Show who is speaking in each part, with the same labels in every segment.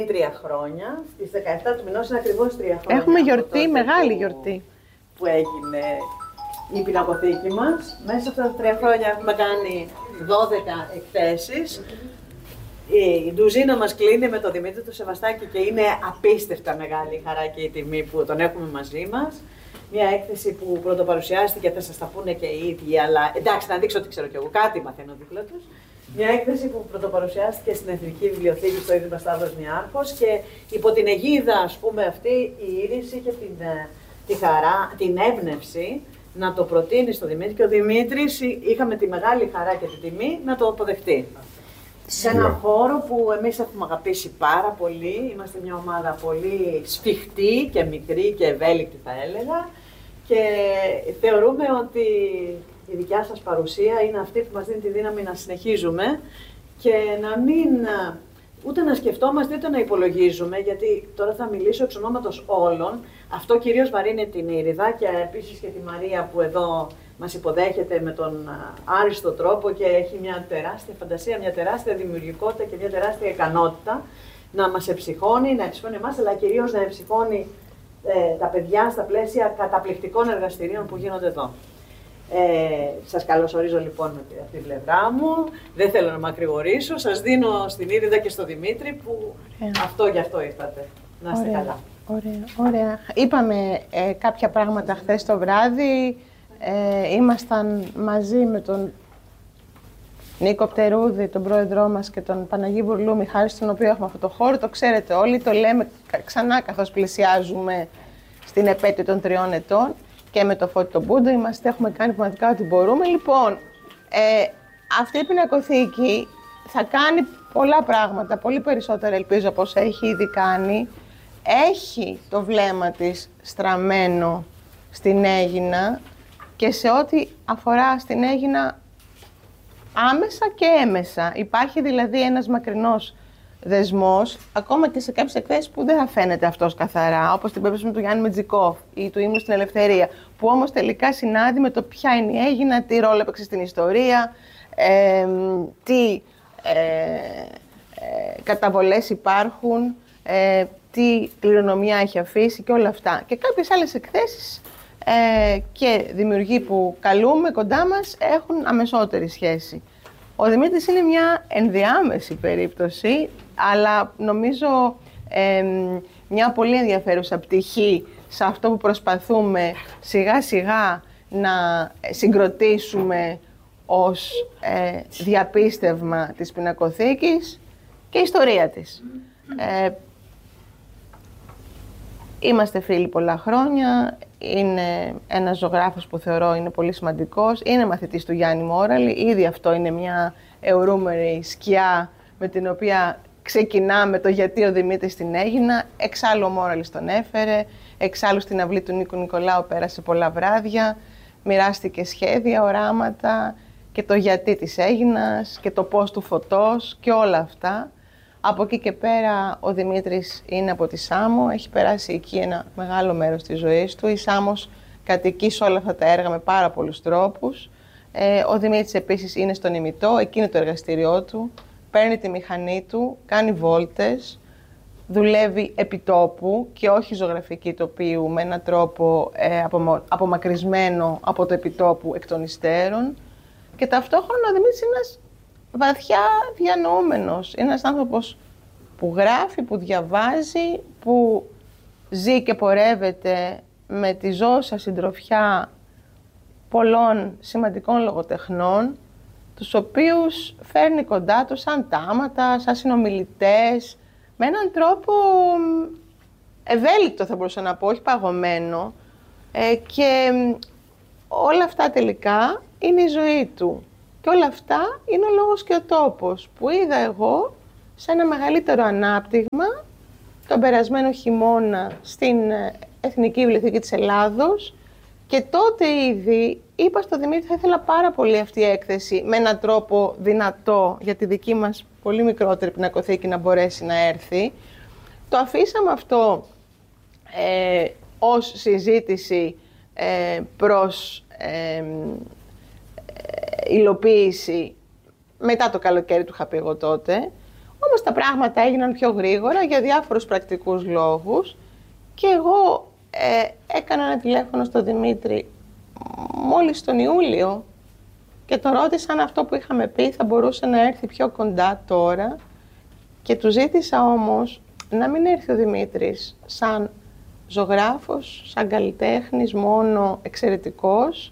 Speaker 1: πριν 3 χρόνια. Στις 17 του μηνός είναι ακριβώς 3 χρόνια.
Speaker 2: Έχουμε γιορτή, μεγάλη γιορτή.
Speaker 1: Που έγινε η πινακοθήκη μας. Μέσα σε αυτά τα 3 χρόνια έχουμε κάνει 12 εκθέσεις. Η ντουζίνα μας κλείνει με τον Δημήτρη του Σεβαστάκη και είναι απίστευτα μεγάλη η χαρά και η τιμή που τον έχουμε μαζί μας. Μια έκθεση που πρωτοπαρουσιάστηκε, θα σας τα πούνε και οι ίδιοι, αλλά εντάξει, να δείξω ότι ξέρω κι εγώ, κάτι μαθαίνω δίπλα τους. Μια έκθεση που πρωτοπαρουσιάστηκε στην Εθνική Βιβλιοθήκη στο Ίδρυμα Σταύρος Νιάρχος και υπό την αιγίδα, ας πούμε, αυτή η Ήρης είχε τη χαρά, την έμπνευση να το προτείνει στο Δημήτρη και ο Δημήτρης είχαμε τη μεγάλη χαρά και τη τιμή να το αποδεχτεί. Σε έναν χώρο που εμείς έχουμε αγαπήσει πάρα πολύ, είμαστε μια ομάδα πολύ σφιχτή και μικρή και ευέλικτη θα έλεγα και θεωρούμε ότι η δικιά σας παρουσία είναι αυτή που μας δίνει τη δύναμη να συνεχίζουμε και να μην ούτε να σκεφτόμαστε ούτε να υπολογίζουμε, γιατί τώρα θα μιλήσω εξ ονόματος όλων. Αυτό κυρίως βαρύνει την Ήριδα και επίσης και τη Μαρία που εδώ μας υποδέχεται με τον άριστο τρόπο και έχει μια τεράστια φαντασία, μια τεράστια δημιουργικότητα και μια τεράστια ικανότητα να μας εψυχώνει, να εψυχώνει εμάς, αλλά κυρίως να εψυχώνει τα παιδιά στα πλαίσια καταπληκτικών εργαστηρίων που γίνονται εδώ. Σας καλωσορίζω λοιπόν από την πλευρά μου, δεν θέλω να μακρηγορήσω, σας δίνω στην Ήριδα και στο Δημήτρη που αυτό γι' αυτό ήρθατε. Να είστε καλά.
Speaker 2: Ωραία. Είπαμε κάποια πράγματα χθες το βράδυ. Ήμασταν μαζί με τον Νίκο Πτερούδη, τον πρόεδρό μας, και τον Παναγί Μπουρλούμη, χάρη στον οποίο έχουμε αυτό το χώρο. Το ξέρετε όλοι, το λέμε ξανά καθώς πλησιάζουμε στην επέτειο των 3 ετών. Και με το Φώτη τον Μπούντο έχουμε κάνει πραγματικά ό,τι μπορούμε. Λοιπόν, αυτή η πινακοθήκη θα κάνει πολλά πράγματα, πολύ περισσότερα ελπίζω από όσα έχει ήδη κάνει. Έχει το βλέμμα της στραμμένο στην Αίγινα και σε ό,τι αφορά στην Αίγινα άμεσα και έμεσα. Υπάρχει δηλαδή ένας μακρινός δεσμός, ακόμα και σε κάποιες εκθέσεις που δεν θα φαίνεται αυτός καθαρά, όπως την περίπτωση του Γιάννη Μετζικόφ ή του Ύμνου στην Ελευθερία, που όμως τελικά συνάδει με το ποια είναι η Αίγινα, τι ρόλο έπαιξε στην ιστορία, τι καταβολές υπάρχουν, τι κληρονομιά έχει αφήσει και όλα αυτά. Και κάποιες άλλες εκθέσεις και δημιουργοί που καλούμε κοντά μας έχουν αμεσότερη σχέση. Ο Δημήτρης είναι μια ενδιάμεση περίπτωση, αλλά νομίζω μια πολύ ενδιαφέρουσα πτυχή σε αυτό που προσπαθούμε σιγά σιγά να συγκροτήσουμε ως διαπίστευμα της πινακοθήκης και ιστορία της. Είμαστε φίλοι πολλά χρόνια, είναι ένας ζωγράφος που θεωρώ είναι πολύ σημαντικός, είναι μαθητής του Γιάννη Μόραλη, ήδη αυτό είναι μια αιωρούμενη σκιά με την οποία ξεκινάμε το γιατί ο Δημήτρης στην Αίγινα, εξάλλου ο Μόραλης τον έφερε, εξάλλου στην αυλή του Νίκου Νικολάου πέρασε πολλά βράδια, μοιράστηκε σχέδια, οράματα και το γιατί της Αίγινας και το πώς του φωτός και όλα αυτά. Από εκεί και πέρα ο Δημήτρης είναι από τη Σάμο, έχει περάσει εκεί ένα μεγάλο μέρος της ζωής του. Η Σάμος κατοικεί σε όλα αυτά τα έργα με πάρα πολλούς τρόπους. Ο Δημήτρης επίσης είναι στον ημιτό, εκεί είναι το εργαστήριό του, παίρνει τη μηχανή του, κάνει βόλτες, δουλεύει επιτόπου και όχι ζωγραφική τοπίου με έναν τρόπο απομακρυσμένο από το επιτόπου εκ των υστέρων. Και ταυτόχρονα ο Δημήτρης είναι ένας βαθιά διανοούμενος. Είναι ένας άνθρωπος που γράφει, που διαβάζει, που ζει και πορεύεται με τη ζώσα συντροφιά πολλών σημαντικών λογοτεχνών, τους οποίους φέρνει κοντά του σαν τάματα, σαν συνομιλητές, με έναν τρόπο ευέλικτο θα μπορούσα να πω, όχι παγωμένο. Και όλα αυτά τελικά είναι η ζωή του. Και όλα αυτά είναι ο λόγος και ο τόπος που είδα εγώ σε ένα μεγαλύτερο ανάπτυγμα τον περασμένο χειμώνα στην Εθνική Βιβλιοθήκη της Ελλάδος και τότε ήδη είπα στο Δημήτρη θα ήθελα πάρα πολύ αυτή η έκθεση με έναν τρόπο δυνατό για τη δική μας πολύ μικρότερη πινακοθήκη να μπορέσει να έρθει. Το αφήσαμε αυτό ως συζήτηση προς υλοποίηση μετά το καλοκαίρι του είχα πει εγώ τότε. Όμως τα πράγματα έγιναν πιο γρήγορα για διάφορους πρακτικούς λόγους και εγώ έκανα ένα τηλέφωνο στον Δημήτρη μόλις τον Ιούλιο και τον ρώτησα αν αυτό που είχαμε πει θα μπορούσε να έρθει πιο κοντά τώρα και του ζήτησα όμως να μην έρθει ο Δημήτρης σαν ζωγράφος, σαν καλλιτέχνης, μόνο εξαιρετικός,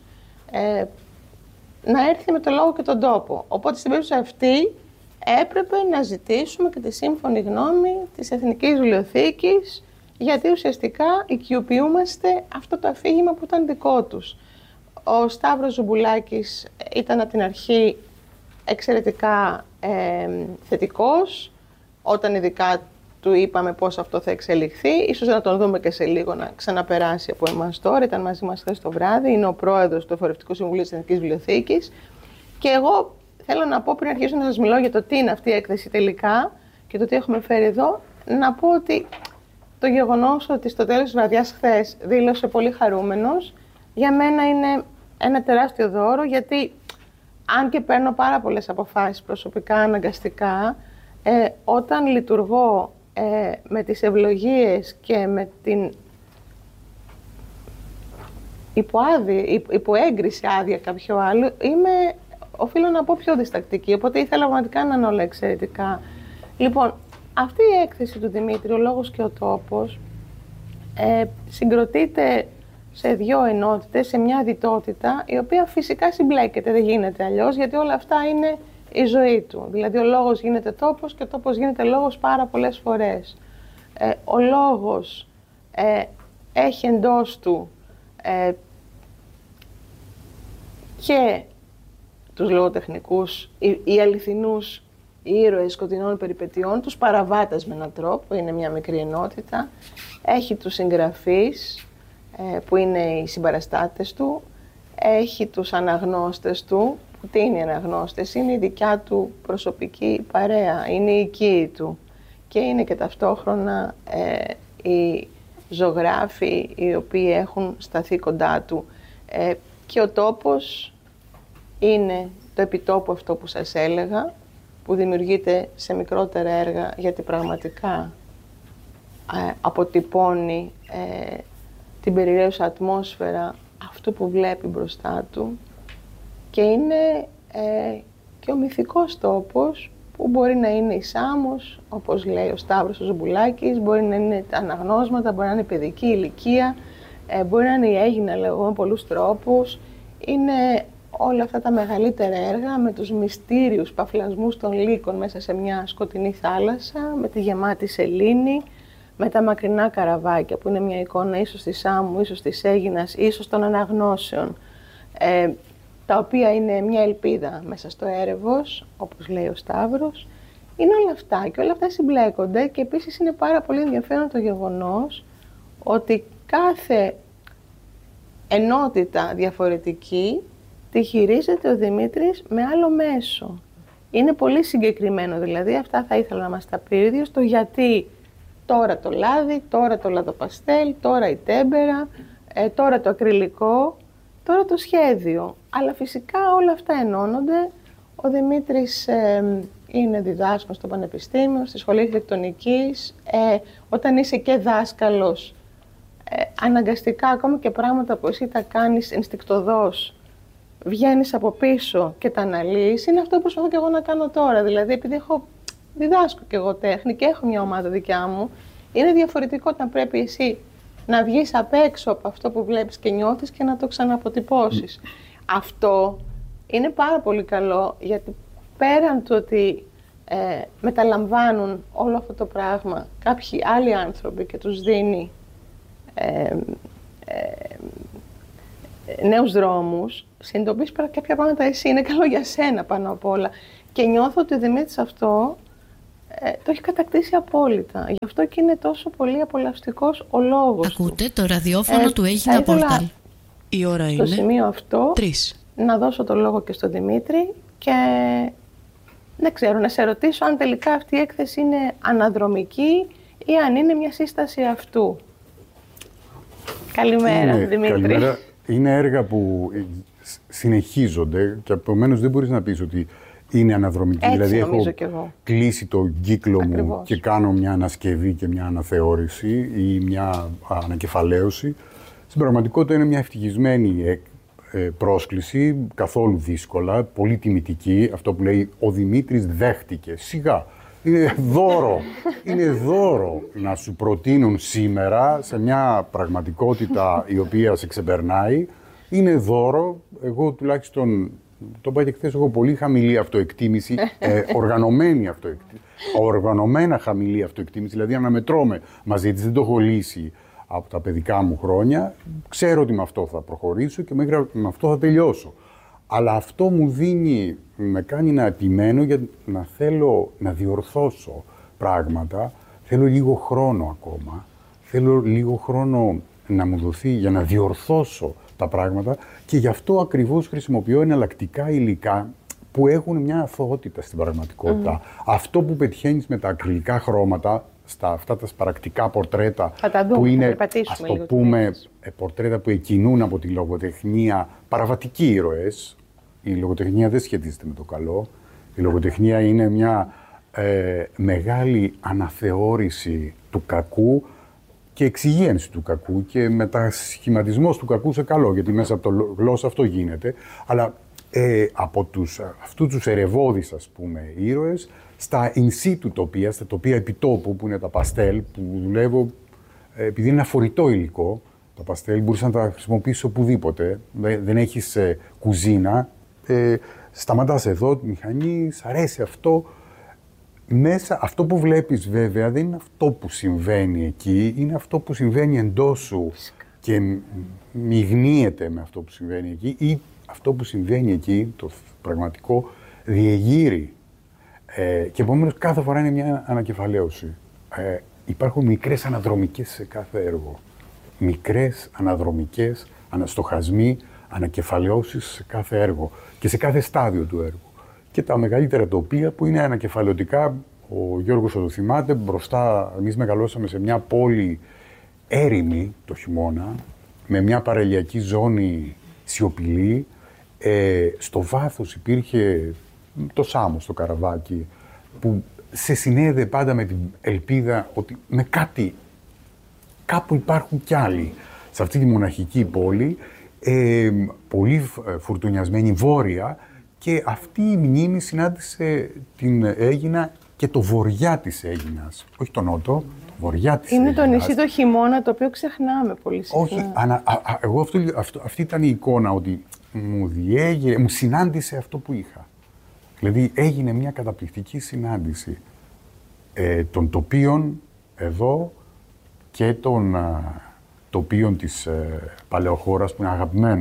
Speaker 2: να έρθει με το λόγο και τον τόπο. Οπότε στην περίπτωση αυτή έπρεπε να ζητήσουμε και τη σύμφωνη γνώμη της Εθνικής Βιβλιοθήκης, γιατί ουσιαστικά οικειοποιούμαστε αυτό το αφήγημα που ήταν δικό τους. Ο Σταύρος Ζουμπουλάκης ήταν από την αρχή εξαιρετικά θετικός, όταν ειδικά του είπαμε πώς αυτό θα εξελιχθεί. Ίσως να τον δούμε και σε λίγο να ξαναπεράσει από εμάς τώρα. Ήταν μαζί μας χθες το βράδυ, είναι ο πρόεδρος του Εφορευτικού Συμβουλίου της Εθνικής Βιβλιοθήκης. Και εγώ θέλω να πω, πριν αρχίσω να σας μιλώ για το τι είναι αυτή η έκθεση τελικά και το τι έχουμε φέρει εδώ, να πω ότι το γεγονός ότι στο τέλος της βραδιάς χθες δήλωσε πολύ χαρούμενος, για μένα είναι ένα τεράστιο δώρο, γιατί αν και παίρνω πάρα πολλές αποφάσεις προσωπικά, αναγκαστικά, όταν λειτουργώ με τις ευλογίες και με την υποέγκριση άδεια κάποιου άλλου, οφείλω να πω πιο διστακτική, οπότε ήθελα πραγματικά να είναι όλα εξαιρετικά. Λοιπόν, αυτή η έκθεση του Δημήτρη, ο λόγος και ο τόπος, συγκροτείται σε δύο ενότητες, σε μια διτότητα, η οποία φυσικά συμπλέκεται, δεν γίνεται αλλιώς, γιατί όλα αυτά είναι η ζωή του. Δηλαδή, ο λόγος γίνεται τόπος και ο τόπος γίνεται λόγος πάρα πολλές φορές. Ο λόγος έχει εντός του και τους λογοτεχνικούς ή αληθινούς ήρωες σκοτεινών περιπετειών, τους παραβάτες με έναν τρόπο, είναι μια μικρή ενότητα. Έχει τους συγγραφείς, που είναι οι συμπαραστάτες του. Έχει τους αναγνώστες του. Τι είναι οι αναγνώστες? Είναι η δικιά του προσωπική παρέα, είναι οι οικοί του. Και είναι και ταυτόχρονα οι ζωγράφοι οι οποίοι έχουν σταθεί κοντά του. Και ο τόπος είναι το επιτόπου αυτό που σας έλεγα, που δημιουργείται σε μικρότερα έργα, γιατί πραγματικά αποτυπώνει την περιραίουσα ατμόσφαιρα αυτού που βλέπει μπροστά του, και είναι και ο μυθικός τόπος που μπορεί να είναι η Σάμος, όπως λέει ο Σταύρος ο Ζουμπουλάκης, μπορεί να είναι τα αναγνώσματα, μπορεί να είναι παιδική ηλικία, μπορεί να είναι η Αίγινα, λέγω, με πολλούς τρόπους. Είναι όλα αυτά τα μεγαλύτερα έργα με τους μυστήριους παφλασμούς των λύκων μέσα σε μια σκοτεινή θάλασσα, με τη γεμάτη σελήνη, με τα μακρινά καραβάκια που είναι μια εικόνα ίσως της Σάμου, ίσως της Αίγινας, ίσως των αναγνώσεων, τα οποία είναι μια ελπίδα μέσα στο έρευος, όπως λέει ο Σταύρος. Είναι όλα αυτά και όλα αυτά συμπλέκονται, και επίσης είναι πάρα πολύ ενδιαφέρον το γεγονός ότι κάθε ενότητα διαφορετική τη χειρίζεται ο Δημήτρης με άλλο μέσο. Είναι πολύ συγκεκριμένο, δηλαδή αυτά θα ήθελα να μας τα πει ο ίδιος, το γιατί τώρα το λάδι, τώρα το λαδοπαστέλ, τώρα η τέμπερα, τώρα το ακριλικό, τώρα το σχέδιο. Αλλά φυσικά όλα αυτά ενώνονται. Ο Δημήτρης είναι διδάσκος στο Πανεπιστήμιο, στη Σχολή Αρχιτεκτονικής. Όταν είσαι και δάσκαλος, αναγκαστικά ακόμα και πράγματα που εσύ τα κάνεις ενστικτωδώς, βγαίνεις από πίσω και τα αναλύεις. Είναι αυτό που προσπαθώ και εγώ να κάνω τώρα. Δηλαδή, επειδή διδάσκω και εγώ τέχνη και έχω μια ομάδα δικιά μου, είναι διαφορετικό όταν πρέπει εσύ να βγεις απ' έξω από αυτό που βλέπεις και νιώθεις και να το ξαναποτυπώσεις. Αυτό είναι πάρα πολύ καλό, γιατί πέραν του ότι μεταλαμβάνουν όλο αυτό το πράγμα κάποιοι άλλοι άνθρωποι και τους δίνει νέους δρόμους, συνειδητοποιείς πέρα κάποια πράγματα εσύ, είναι καλό για σένα πάνω απ' όλα. Και νιώθω ότι ο Δημήτρης αυτό το έχει κατακτήσει απόλυτα. Γι' αυτό και είναι τόσο πολύ απολαυστικός ο λόγος.
Speaker 3: Ακούτε το ραδιόφωνο του Αίγινα Πόρταλ. Η ώρα είναι
Speaker 2: στο σημείο αυτό
Speaker 3: 3.
Speaker 2: Να δώσω το λόγο και στον Δημήτρη και δεν ξέρω, να σε ρωτήσω αν τελικά αυτή η έκθεση είναι αναδρομική ή αν είναι μια σύσταση αυτού. Καλημέρα, Δημήτρη.
Speaker 4: Καλημέρα. Είναι έργα που συνεχίζονται και επομένως δεν μπορείς να πεις ότι είναι αναδρομική.
Speaker 2: Έτσι,
Speaker 4: δηλαδή
Speaker 2: νομίζω
Speaker 4: έχω
Speaker 2: κι εγώ.
Speaker 4: κλείσει το κύκλο μου
Speaker 2: Ακριβώς.
Speaker 4: και κάνω μια ανασκευή και μια αναθεώρηση ή μια ανακεφαλαίωση. Στην πραγματικότητα είναι μια ευτυχισμένη πρόσκληση, καθόλου δύσκολα, πολύ τιμητική. Αυτό που λέει ο Δημήτρης δέχτηκε. Σιγά. Είναι δώρο. Είναι δώρο να σου προτείνουν σήμερα σε μια πραγματικότητα η οποία σε ξεπερνάει. Είναι δώρο. Εγώ τουλάχιστον, το είπα και χθες, έχω πολύ χαμηλή αυτοεκτίμηση, οργανωμένα χαμηλή αυτοεκτίμηση, δηλαδή αναμετρώμαι μαζί της, δεν το έχω λύσει από τα παιδικά μου χρόνια. Ξέρω ότι με αυτό θα προχωρήσω και με αυτό θα τελειώσω. Αλλά αυτό με κάνει να επιμένω για να θέλω να διορθώσω πράγματα. Θέλω λίγο χρόνο ακόμα. Θέλω λίγο χρόνο να μου δοθεί για να διορθώσω τα πράγματα και γι' αυτό ακριβώς χρησιμοποιώ εναλλακτικά υλικά που έχουν μια αθωότητα στην πραγματικότητα. Αυτό που πετυχαίνεις με τα ακριλικά χρώματα, αυτά τα σπαρακτικά πορτρέτα που είναι, ας το πούμε, πορτρέτα που εκκινούν από τη λογοτεχνία, παραβατικοί ήρωες. Η λογοτεχνία δεν σχετίζεται με το καλό. Η λογοτεχνία είναι μια μεγάλη αναθεώρηση του κακού και εξυγίανση του κακού και μετασχηματισμός του κακού σε καλό, γιατί μέσα από το γλώσσα αυτό γίνεται. Αλλά από αυτούς τους ερευώδεις, ας πούμε, ήρωες, στα in situ τοπία, στα τοπία επιτόπου, που είναι τα παστέλ, που δουλεύω, επειδή είναι ένα φορητό υλικό, τα παστέλ μπορείς να τα χρησιμοποιήσεις οπουδήποτε, δεν έχεις κουζίνα, σταματάς εδώ τη μηχανή, σ' αρέσει αυτό. Μέσα, αυτό που βλέπεις βέβαια δεν είναι αυτό που συμβαίνει εκεί, είναι αυτό που συμβαίνει εντός σου και μειγνύεται με αυτό που συμβαίνει εκεί ή αυτό που συμβαίνει εκεί, το πραγματικό, διεγείρει. Και επομένως κάθε φορά είναι μια ανακεφαλαίωση. Υπάρχουν μικρές αναδρομικές σε κάθε έργο. Μικρές αναδρομικές, αναστοχασμοί, ανακεφαλαιώσεις σε κάθε έργο και σε κάθε στάδιο του έργου. Και τα μεγαλύτερα τοπία που είναι ανακεφαλαιωτικά, ο Γιώργος θα το θυμάται, μπροστά, εμείς μεγαλώσαμε σε μια πόλη έρημη το χειμώνα, με μια παραλιακή ζώνη σιωπηλή. Στο βάθος υπήρχε το Σάμο, στο Καραβάκι, που σε συνέδε πάντα με την ελπίδα ότι με κάτι, κάπου υπάρχουν κι άλλοι. Σε αυτή τη μοναχική πόλη, πολύ φουρτουνιασμένη βόρεια, και αυτή η μνήμη συνάντησε την Αίγινα και το βοριά της Αίγινας. Όχι το νότο, το βοριά της Αίγινας.
Speaker 2: Είναι το νησί το χειμώνα, το οποίο ξεχνάμε πολύ συχνά.
Speaker 4: Όχι, εγώ αυτή ήταν η εικόνα, ότι μου συνάντησε αυτό που είχα. Δηλαδή έγινε μια καταπληκτική συνάντηση των τοπίων εδώ και των τοπίων της παλαιοχώρας, που είναι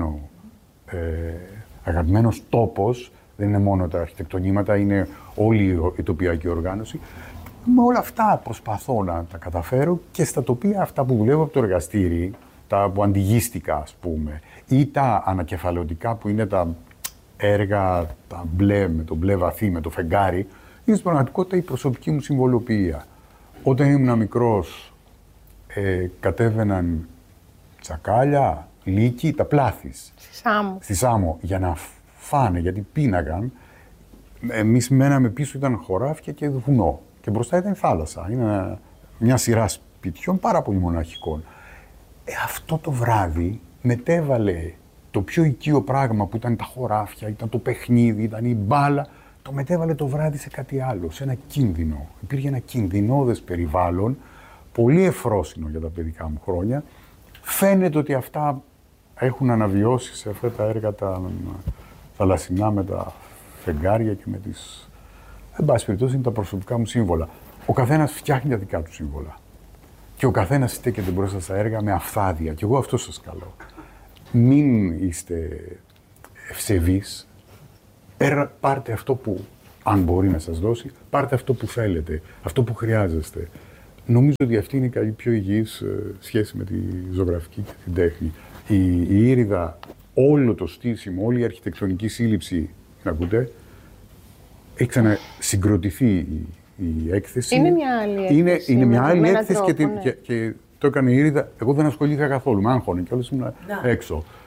Speaker 4: αγαπημένος τόπος. Δεν είναι μόνο τα αρχιτεκτονήματα, είναι όλη η τοπιακή οργάνωση. Με όλα αυτά προσπαθώ να τα καταφέρω και στα τοπία αυτά που δουλεύω από το εργαστήρι, τα που αντιγίστηκα, ας πούμε, ή τα ανακεφαλαιωτικά που είναι τα έργα, τα μπλε, με το μπλε βαθύ, με το φεγγάρι, είναι στην πραγματικότητα η προσωπική μου συμβολοποιία. Όταν ήμουν μικρός, κατέβαιναν τσακάλια, λύκοι, τα πλάθης. Στη Σάμο, για να φάνε, γιατί πίναγαν. Εμείς μέναμε πίσω, ήταν χωράφια και βουνό. Και μπροστά ήταν θάλασσα. Είναι μια σειρά σπιτιών πάρα πολύ μοναχικών. Αυτό το βράδυ μετέβαλε το πιο οικείο πράγμα που ήταν τα χωράφια, ήταν το παιχνίδι, ήταν η μπάλα. Το μετέβαλε το βράδυ σε κάτι άλλο, σε ένα κίνδυνο. Υπήρχε ένα κινδυνώδες περιβάλλον, πολύ ευφρόσινο για τα παιδικά μου χρόνια. Φαίνεται ότι αυτά έχουν αναβιώσει σε αυτά τα έργα τα θαλασσινά με τα φεγγάρια και με τις... Εν πάση περιπτώσει, είναι τα προσωπικά μου σύμβολα. Ο καθένας φτιάχνει τα δικά του σύμβολα. Και ο καθένας στέκεται μπροστά στα έργα με αυθάδεια. Και εγώ αυτό σας καλώ. Μην είστε ευσεβείς. Πάρτε αυτό που, αν μπορεί να σας δώσει, πάρτε αυτό που θέλετε, αυτό που χρειάζεστε. Νομίζω ότι αυτή είναι η πιο υγιής σχέση με τη ζωγραφική και την τέχνη. Η Ήριδα, όλο το στήσιμο, όλη η αρχιτεκτονική σύλληψη, να ακούτε, έχει ξανασυγκροτηθεί η έκθεση.
Speaker 2: Είναι μια άλλη έκθεση.
Speaker 4: Είναι μια άλλη έκθεση και το έκανε η Ήριδα. Εγώ δεν ασχολήθηκα καθόλου, με άγχωνε και όλες ήμουν έξω.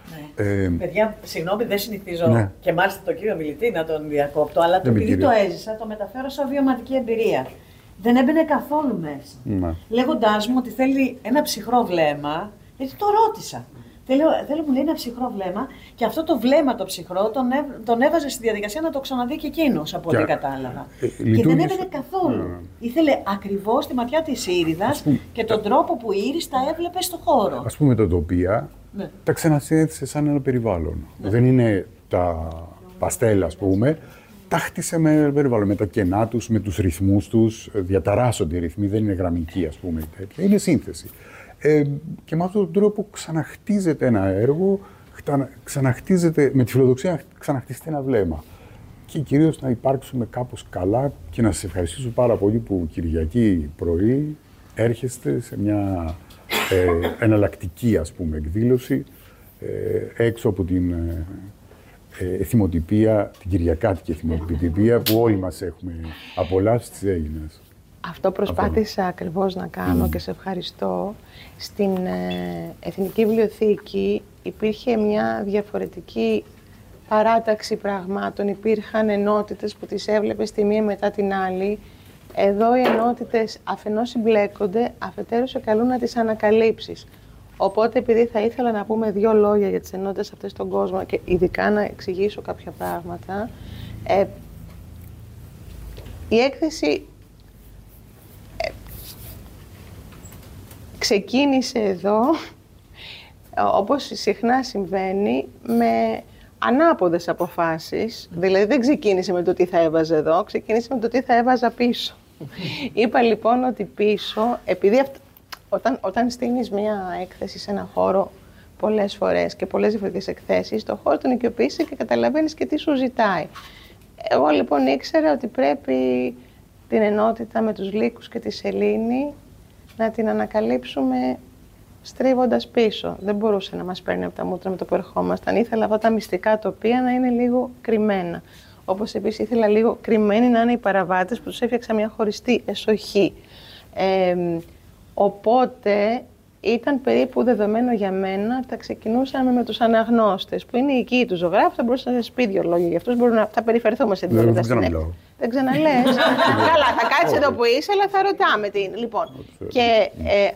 Speaker 1: Ναι. Παιδιά, συγγνώμη, δεν συνηθίζω και μάλιστα τον κύριο μιλητή να τον διακόπτω, αλλά επειδή το έζησα, το μεταφέρω σαν βιωματική εμπειρία. Δεν έμπαινε καθόλου μέσα. Λέγοντάς μου ότι θέλει ένα ψυχρό βλέμμα, γιατί το ρώτησα. Θέλω, μου λέει, ένα ψυχρό βλέμμα και αυτό το βλέμμα το ψυχρό τον έβαζε στη διαδικασία να το ξαναδεί και εκείνος, από ό,τι κατάλαβα. Και δεν έμπαινε καθόλου. Ήθελε ακριβώς τη ματιά της Ήριδας και τον τρόπο που η Ήρης τα έβλεπε στο χώρο.
Speaker 4: Ας πούμε τα τοπία, τα ξανασύνθεσε σαν ένα περιβάλλον. Δεν είναι τα παστέλα, ας πούμε. Τα χτίσε με περιβάλλον, με τα κενά τους, με τους ρυθμούς τους. Διαταράσσονται οι ρυθμοί, δεν είναι γραμμική, ας πούμε, τέτοια. Είναι σύνθεση. Και με αυτόν τον τρόπο ξαναχτίζεται ένα έργο, ξαναχτίζεται, με τη φιλοδοξία να ξαναχτιστεί ένα βλέμμα. Και κυρίως να υπάρξουμε κάπως καλά και να σας ευχαριστήσω πάρα πολύ που Κυριακή πρωί έρχεστε σε μια εναλλακτική, ας πούμε, εκδήλωση έξω από την εθιμοτυπία, την κυριακάτικη εθιμοτυπία που όλοι μας έχουμε απολαύσει στις Αίγινες.
Speaker 2: Αυτό προσπάθησα ακριβώς να κάνω και σε ευχαριστώ. Στην Εθνική Βιβλιοθήκη υπήρχε μια διαφορετική παράταξη πραγμάτων. Υπήρχαν ενότητες που τις έβλεπες τη μία μετά την άλλη. Εδώ οι ενότητες αφενός συμπλέκονται, αφετέρου σε καλούν να τις ανακαλύψεις. Οπότε, επειδή θα ήθελα να πούμε δύο λόγια για τις ενότητες αυτές στον κόσμο και ειδικά να εξηγήσω κάποια πράγματα, η έκθεση ξεκίνησε εδώ, όπως συχνά συμβαίνει, με ανάποδες αποφάσεις. Δηλαδή δεν ξεκίνησε με το τι θα έβαζε εδώ, ξεκίνησε με το τι θα έβαζα πίσω. Είπα λοιπόν ότι πίσω, επειδή όταν στείνεις μια έκθεση σε ένα χώρο πολλές φορές και πολλές διαφορετικές εκθέσεις, το χώρο τον οικειοποιείσαι και καταλαβαίνεις και τι σου ζητάει. Εγώ λοιπόν ήξερα ότι πρέπει την ενότητα με τους λύκους και τη σελήνη να την ανακαλύψουμε στρίβοντας πίσω. Δεν μπορούσε να μας παίρνει από τα μούτρα με το που ερχόμασταν. Ήθελα αυτά τα μυστικά τοπία να είναι λίγο κρυμμένα. Όπως επίσης ήθελα λίγο κρυμμένοι να είναι οι παραβάτες που τους έφτιαξα μια χωριστή εσοχή. Οπότε ήταν περίπου δεδομένο για μένα ότι θα ξεκινούσαμε με τους αναγνώστες, που είναι οι οικοί του ζωγράφου. Θα μπορούσα να σας πει δύο λόγια για αυτούς. Θα περιφερθούμε σε δύο λεπτά στην έκθεση. Δεν ξαναλές. Καλά, θα κάτσεις εδώ που είσαι, αλλά θα ρωτάμε τι είναι. Λοιπόν, και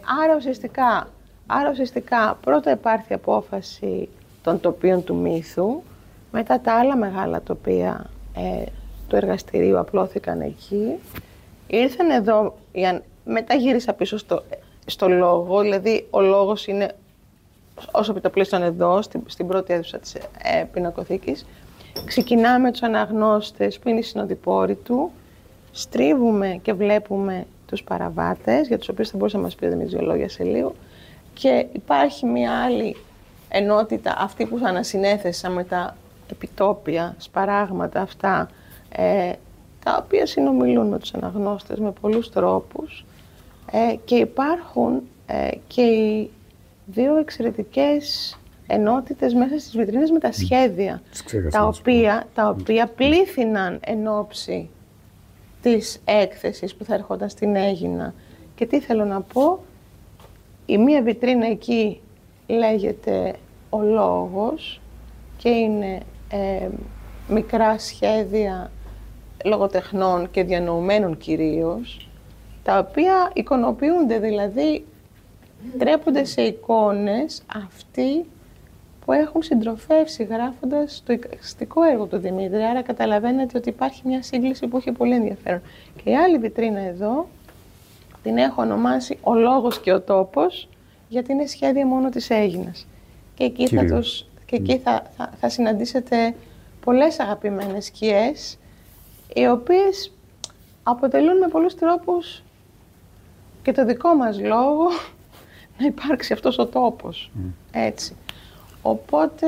Speaker 2: άρα ουσιαστικά πρώτα υπάρχει απόφαση των τοπίων του μύθου, μετά τα άλλα μεγάλα τοπία του εργαστηρίου απλώθηκαν εκεί. Ήρθαν εδώ, μετά γύρισα πίσω στο λόγο, δηλαδή ο λόγος είναι όσο επιτοπλίστων εδώ, στην πρώτη αίθουσα της πινακοθήκης. Ξεκινάμε τους αναγνώστες που είναι οι συνοδοιπόροι του, στρίβουμε και βλέπουμε τους παραβάτες, για τους οποίους θα μπορούσε να μας πει ο Δημήτρης δύο λόγια σε λίγο, και υπάρχει μια άλλη ενότητα, αυτή που ανασυνέθεσα με τα επιτόπια, σπαράγματα αυτά, τα οποία συνομιλούν με τους αναγνώστες με πολλούς τρόπους, και υπάρχουν και οι δύο εξαιρετικές ενότητες μέσα στις βιτρίνες με τα σχέδια, τα οποία πλήθυναν εν ώψη της έκθεσης που θα ερχόταν στην Αίγινα. Και τι θέλω να πω, η μία βιτρίνα εκεί λέγεται «Ο Λόγος» και είναι μικρά σχέδια λογοτεχνών και διανοουμένων κυρίως, τα οποία εικονοποιούνται, δηλαδή τρέπονται σε εικόνες αυτοί που έχουν συντροφεύσει γράφοντας το εικαστικό έργο του Δημήτρη. Άρα καταλαβαίνετε ότι υπάρχει μια σύγκληση που έχει πολύ ενδιαφέρον. Και η άλλη βιτρίνα εδώ την έχω ονομάσει «Ο Λόγος και ο Τόπος», γιατί είναι σχέδια μόνο της Αίγινας. Και εκεί, θα συναντήσετε πολλές αγαπημένες σκιές, οι οποίες αποτελούν με πολλούς τρόπους και το δικό μας λόγο να υπάρξει αυτός ο τόπος. Έτσι. Οπότε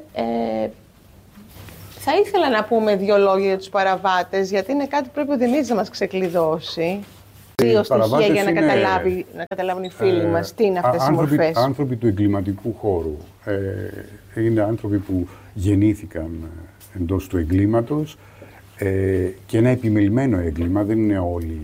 Speaker 2: θα ήθελα να πούμε δύο λόγια για τους παραβάτες, γιατί είναι κάτι που πρέπει ο Δημήτρης να μας ξεκλειδώσει. Δύο στοιχεία για να καταλάβουν οι φίλοι μας τι είναι αυτές οι μορφές.
Speaker 4: Άνθρωποι του εγκληματικού χώρου. Είναι άνθρωποι που γεννήθηκαν εντός του εγκλήματος και ένα επιμελημένο έγκλημα, δεν είναι όλοι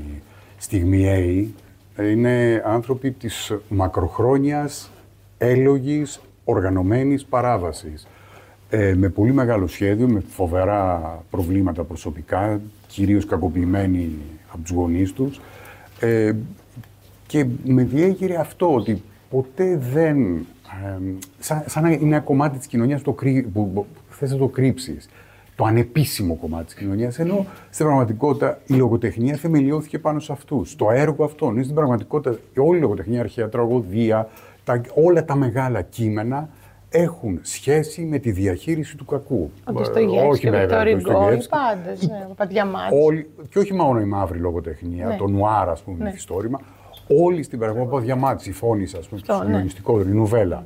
Speaker 4: στιγμιαίοι. Είναι άνθρωποι της μακροχρόνιας, έλογης, οργανωμένης παράβασης. Με πολύ μεγάλο σχέδιο, με φοβερά προβλήματα προσωπικά, κυρίως κακοποιημένοι από τους γονείς τους. Και με διέγειρε αυτό, ότι ποτέ δεν... σαν να είναι ένα κομμάτι της κοινωνίας που θες να το κρύψεις. Το ανεπίσημο κομμάτι της κοινωνίας, ενώ στην πραγματικότητα η λογοτεχνία θεμελιώθηκε πάνω σε αυτούς. Το έργο αυτών είναι στην πραγματικότητα όλη η λογοτεχνία, αρχαία τραγωδία, όλα τα μεγάλα κείμενα έχουν σχέση με τη διαχείριση του κακού.
Speaker 2: Ο Ντοστογεύσκη, ο Βικτόρ Ουγκό, οι πάντες, ο Παπαδιαμάτης.
Speaker 4: Και όχι μόνο η μαύρη λογοτεχνία, το νουάρ, ας πούμε, μυθιστόρημα. Όλοι στην πραγματικότητα, ο Παπαδιαμάτης, η Φόνης, ας πούμε, το συλλογιστικό, η νουβέλα.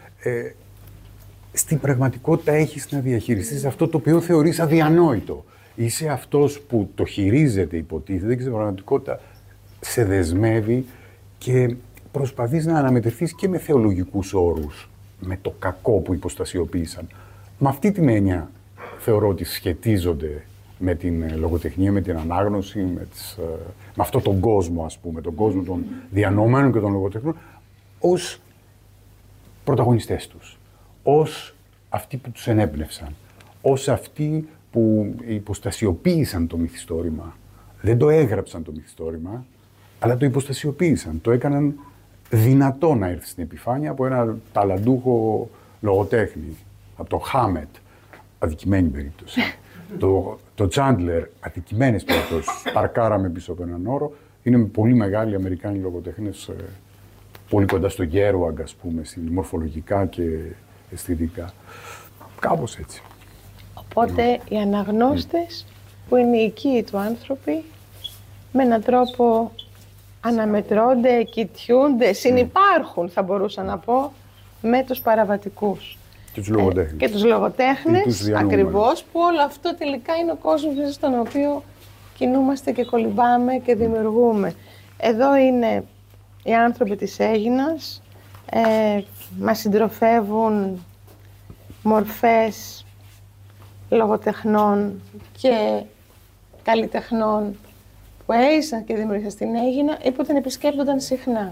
Speaker 4: Στην πραγματικότητα έχεις να διαχειριστείς αυτό το οποίο θεωρείς αδιανόητο. Είσαι αυτός που το χειρίζεται, υποτίθεται, και στην πραγματικότητα σε δεσμεύει και προσπαθείς να αναμετρηθείς και με θεολογικούς όρους, με το κακό που υποστασιοποίησαν. Με αυτή την έννοια θεωρώ ότι σχετίζονται με την λογοτεχνία, με την ανάγνωση, με αυτόν τον κόσμο, ας πούμε, τον κόσμο των διανομένων και των λογοτεχνών, ως πρωταγωνιστές τους, ως αυτοί που τους ενέπνευσαν, ως αυτοί που υποστασιοποίησαν το μυθιστόρημα. Δεν το έγραψαν το μυθιστόρημα, αλλά το υποστασιοποίησαν, το έκαναν δυνατό να έρθει στην επιφάνεια από ένα ταλαντούχο λογοτέχνη, από το Χάμετ, αδικημένη περίπτωση. Το Τσάντλερ, αδικημένες περιπτώσεις, παρκάραμε πίσω από έναν όρο, είναι πολύ μεγάλοι Αμερικάνοι λογοτέχνες, πολύ κοντά στο Γέρουαγκ, ας πούμε, μορφολογικά και αισθητικά. Κάπως έτσι.
Speaker 2: Οπότε οι αναγνώστες, που είναι οι οικοί του άνθρωποι, με έναν τρόπο αναμετρώνται, κοιτιούνται, συνυπάρχουν, θα μπορούσα να πω, με τους παραβατικούς.
Speaker 4: Και τους λογοτέχνες.
Speaker 2: Και τους λογοτέχνες, ακριβώς, που όλο αυτό τελικά είναι ο κόσμος μέσα στον οποίο κινούμαστε και κολυμπάμε και δημιουργούμε. Εδώ είναι οι άνθρωποι της Αίγινας, μας συντροφεύουν μορφές λογοτεχνών και καλλιτεχνών που έζησαν και δημιουργήσαν στην Αίγινα ή που την επισκέπτονταν συχνά.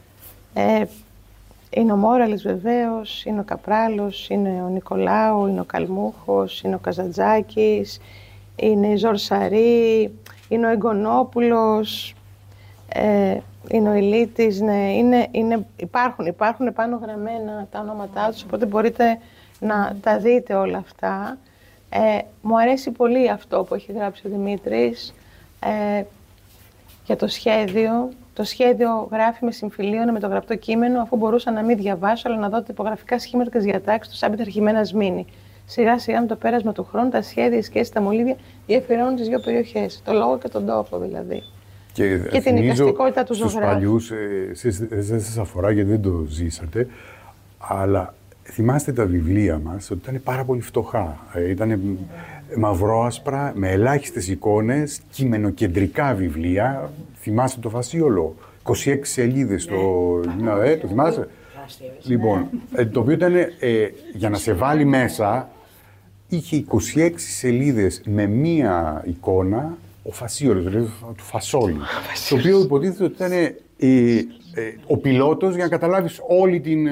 Speaker 2: Είναι ο Μόραλης βεβαίως, είναι ο Καπράλος, είναι ο Νικολάου, είναι ο Καλμούχος, είναι ο Καζαντζάκης, είναι η Ζορσαρή, είναι ο Εγκονόπουλος, είναι ο Ηλίτης, ναι, υπάρχουν πάνω γραμμένα τα ονόματά τους, οπότε μπορείτε να τα δείτε όλα αυτά. Μου αρέσει πολύ αυτό που έχει γράψει ο Δημήτρης για το σχέδιο. Το σχέδιο γράφει με συμφιλίωνα με το γραπτό κείμενο, αφού μπορούσα να μην διαβάσω, αλλά να δω τυπογραφικά σχήματα και τις διατάξεις του, σαν πειθαρχημένα σμήνη. Σιγά σιγά με το πέρασμα του χρόνου, τα σχέδια, οι σχέσεις, τα μολύβια γεφυρώνουν τις δύο περιοχές. Το λόγο και τον τόπο δηλαδή. Και την εικαστικότητα του ζωγράφου.
Speaker 4: Στους παλιούς, δεν σας αφορά γιατί δεν το ζήσατε, αλλά θυμάστε τα βιβλία μας ότι ήταν πάρα πολύ φτωχά. Ήταν μαυρόασπρα, με ελάχιστες εικόνες, κειμενοκεντρικά βιβλία. Θυμάστε το Φασίολο, 26 σελίδες, το θυμάστε. Λοιπόν, το οποίο ήταν, για να σε βάλει μέσα, είχε 26 σελίδες με μία εικόνα, ο Φασίολος, δηλαδή του Φασόλη, το οποίο υποτίθεται ότι ήταν ο πιλότος για να καταλάβεις όλη την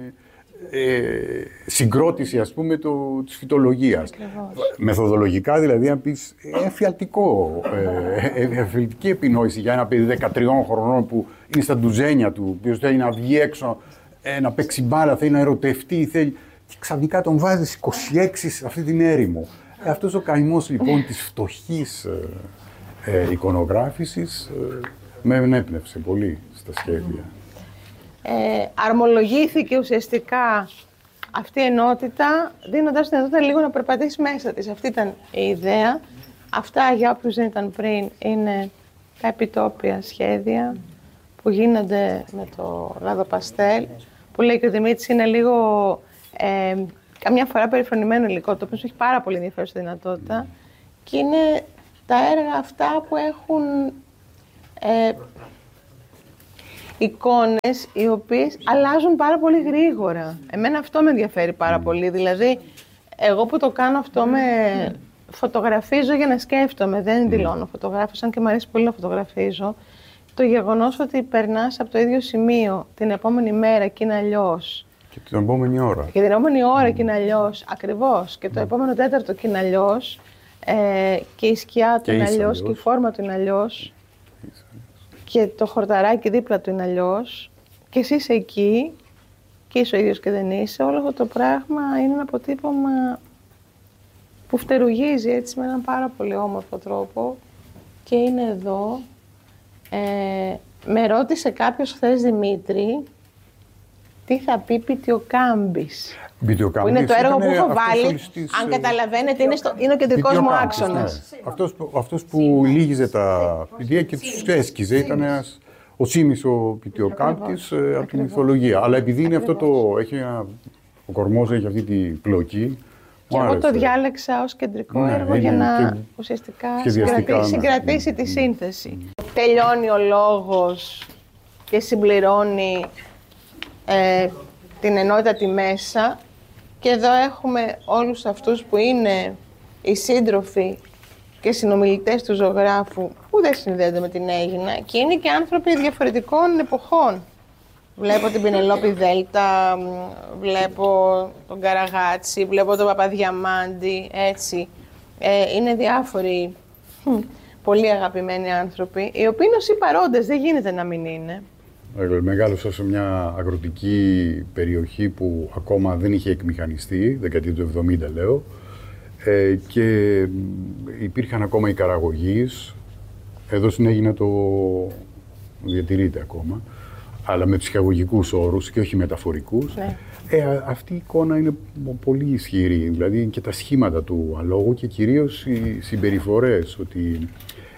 Speaker 4: συγκρότηση, ας πούμε, της φυτολογίας. Μεθοδολογικά, δηλαδή, να πεις εφιαλτική επινόηση για ένα παιδί 13 χρονών που είναι στα ντουζένια του, που θέλει να βγει έξω, να παίξει μπάλα, θέλει να ερωτευτεί, και ξαφνικά τον βάζεις 26 σε αυτή την έρημο. Αυτός ο καημός, λοιπόν, της φτωχής εικονογράφησης με ενέπνευσε πολύ στα σχέδια.
Speaker 2: Αρμολογήθηκε ουσιαστικά αυτή η ενότητα, δίνοντας την ενότητα λίγο να περπατήσει μέσα της. Αυτή ήταν η ιδέα. Αυτά, για όποιους δεν ήταν πριν, είναι τα επιτόπια σχέδια που γίνονται με το λάδο παστέλ, που λέει και ο Δημήτρης είναι λίγο καμιά φορά περιφρονημένο υλικό, το οποίο έχει πάρα πολύ ενδιαφέρουσα δυνατότητα, και είναι τα έργα αυτά που έχουν εικόνες οι οποίες αλλάζουν πάρα πολύ γρήγορα. Εμένα αυτό με ενδιαφέρει πάρα πολύ. Δηλαδή, εγώ που το κάνω αυτό φωτογραφίζω για να σκέφτομαι, δεν δηλώνω φωτογράφος, αν και μου αρέσει πολύ να φωτογραφίζω. Το γεγονός ότι περνάς από το ίδιο σημείο την επόμενη μέρα και είναι αλλιώς.
Speaker 4: Και την επόμενη ώρα.
Speaker 2: Και την επόμενη ώρα και είναι αλλιώς, ακριβώς. Και το επόμενο τέταρτο και είναι αλλιώς. Και η σκιά του είναι αλλιώς, και η φόρμα του είναι αλλιώς. Και το χορταράκι δίπλα του είναι αλλιώς. Και εσύ είσαι εκεί, και είσαι ο ίδιος και δεν είσαι. Όλο αυτό το πράγμα είναι ένα αποτύπωμα που φτερουγίζει έτσι με έναν πάρα πολύ όμορφο τρόπο. Και είναι εδώ. Με ρώτησε κάποιος χθες, Δημήτρη, τι θα πει Πιτιοκάμπης. Που είναι το έργο που έχω βάλει. Αν καταλαβαίνετε, είναι ο κεντρικός μου άξονας.
Speaker 4: Ναι. Αυτός που λύγιζε τα πηδία και τους έσκιζε ήταν ο Σίμης ο Πιτιοκάμπης από τη μυθολογία. Αλλά επειδή είναι αυτό ο κορμός έχει αυτή τη πλοκή.
Speaker 2: Και εγώ το διάλεξα ως κεντρικό έργο για να ουσιαστικά συγκρατήσει τη σύνθεση. Τελειώνει ο λόγος και συμπληρώνει την ενότητα τη μέσα, και εδώ έχουμε όλους αυτούς που είναι οι σύντροφοι και συνομιλητές του ζωγράφου που δεν συνδέονται με την Αίγινα, και είναι και άνθρωποι διαφορετικών εποχών. Βλέπω την Πινελόπη Δέλτα, βλέπω τον Καραγάτσι, βλέπω τον Παπαδιαμάντη, έτσι. Είναι διάφοροι πολύ αγαπημένοι άνθρωποι, οι οποίοι είναι όσοι παρόντες, δεν γίνεται να μην είναι.
Speaker 4: Μεγάλωσα σε μια αγροτική περιοχή που ακόμα δεν είχε εκμηχανιστεί, δεκαετία του 70 λέω, και υπήρχαν ακόμα οι καραγωγείς. Εδώ στην Αίγινα το διατηρείται ακόμα, αλλά με τους εισαγωγικούς όρους και όχι μεταφορικούς.
Speaker 2: Ναι.
Speaker 4: Αυτή η εικόνα είναι πολύ ισχυρή, δηλαδή και τα σχήματα του αλόγου και κυρίως οι συμπεριφορές, ότι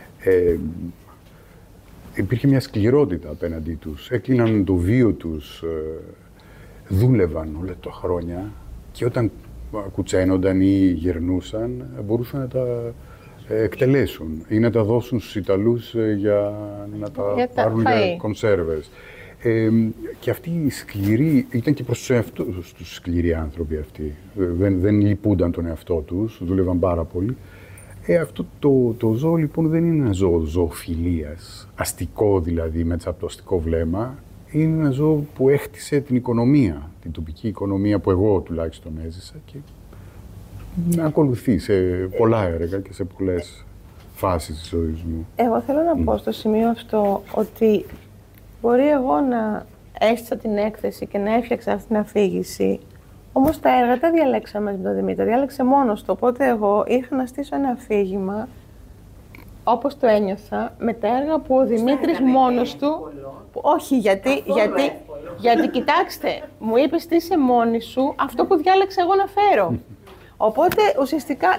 Speaker 4: υπήρχε μια σκληρότητα απέναντί τους, έκλειναν το βίο τους, δούλευαν όλα τα χρόνια και όταν κουτσένονταν ή γερνούσαν μπορούσαν να τα εκτελέσουν ή να τα δώσουν στους Ιταλούς για να τα πάρουν για κονσέρβες. Και αυτοί οι σκληροί, ήταν και προς τους εαυτούς τους σκληροί άνθρωποι αυτοί. Δεν λυπούνταν τον εαυτό τους, δούλευαν πάρα πολύ. Αυτό το ζώο λοιπόν δεν είναι ένα ζώο ζωοφιλίας, αστικό δηλαδή, μέσα από το αστικό βλέμμα. Είναι ένα ζώο που έχτισε την οικονομία, την τοπική οικονομία που εγώ τουλάχιστον έζησα και να ακολουθεί σε πολλά έργα και σε πολλές φάσεις της ζωής μου.
Speaker 2: Εγώ θέλω να πω στο σημείο αυτό ότι μπορεί εγώ να έστησα την έκθεση και να έφτιαξα αυτή την αφήγηση, όμως τα έργα τα διαλέξαμε με τον Δημήτρη, τα διάλεξε μόνος του, οπότε εγώ ήρθα να στήσω ένα αφήγημα όπως το ένιωθα, με τα έργα που ο Δημήτρης μόνος του... Όχι, γιατί κοιτάξτε, μου είπες τι είσαι μόνη σου, αυτό που διάλεξα εγώ να φέρω. Οπότε ουσιαστικά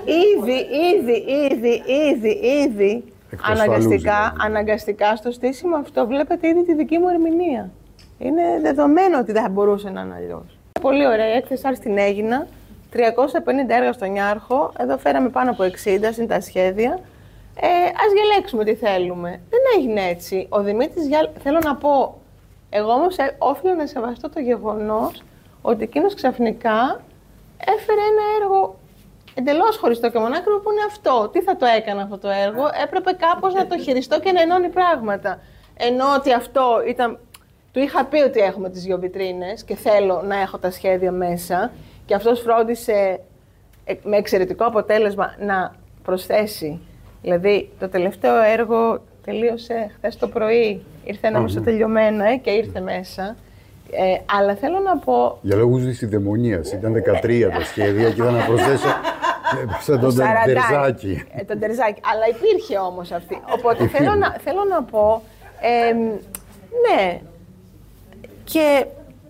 Speaker 2: ήδη αναγκαστικά στο στήσιμο αυτό βλέπετε ήδη τη δική μου ερμηνεία. Είναι δεδομένο ότι δεν θα μπορούσε να είναι αλλιώς. Πολύ ωραία η έκθεση άρτη την Αίγινα, 350 έργα στον Ιάρχο, εδώ φέραμε πάνω από 60, είναι τα σχέδια. Ας διαλέξουμε τι θέλουμε. Δεν έγινε έτσι. Ο Δημήτρης, θέλω να πω, εγώ όμως οφείλω να σεβαστώ το γεγονός ότι εκείνος ξαφνικά έφερε ένα έργο εντελώς χωριστό και μονάκριβο που είναι αυτό. Τι θα το έκανα αυτό το έργο, έπρεπε κάπως να το χειριστώ και να ενώνει πράγματα. Ενώ ότι αυτό ήταν... Του είχα πει ότι έχουμε τις 2 βιτρίνες και θέλω να έχω τα σχέδια μέσα και αυτός φρόντισε με εξαιρετικό αποτέλεσμα να προσθέσει. Δηλαδή, το τελευταίο έργο τελείωσε χθες το πρωί, ήρθε ένα μισοτελειωμένο και ήρθε μέσα. Αλλά θέλω να πω...
Speaker 4: Για λόγους δυσιδαιμονίας, ήταν 13 τα σχέδια και ήταν να προσθέσω σαν τον Τερζάκη.
Speaker 2: Τον Τερζάκη, αλλά υπήρχε όμως αυτή. Οπότε θέλω να πω, ναι, και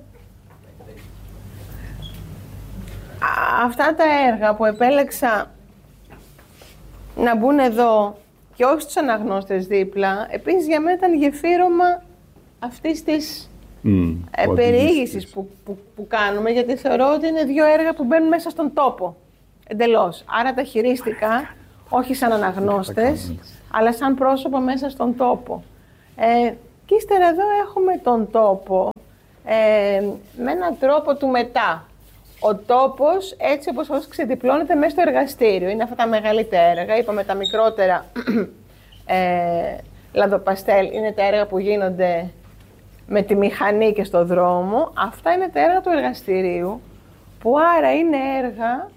Speaker 2: αυτά τα έργα που επέλεξα να μπουν εδώ και όχι στους αναγνώστες δίπλα, επίσης για μένα ήταν γεφύρωμα αυτής της περιήγησης που κάνουμε, γιατί θεωρώ ότι είναι 2 έργα που μπαίνουν μέσα στον τόπο, εντελώς. Άρα τα χειρίστηκα, όχι σαν αναγνώστες, αλλά σαν πρόσωπο μέσα στον τόπο. Και ύστερα εδώ έχουμε τον τόπο με έναν τρόπο του μετά. Ο τόπος, έτσι όπως ξεδιπλώνεται μέσα στο εργαστήριο. Είναι αυτά τα μεγαλύτερα έργα, είπαμε τα μικρότερα λαδοπαστέλ, είναι τα έργα που γίνονται με τη μηχανή και στο δρόμο. Αυτά είναι τα έργα του εργαστηρίου, που άρα είναι έργα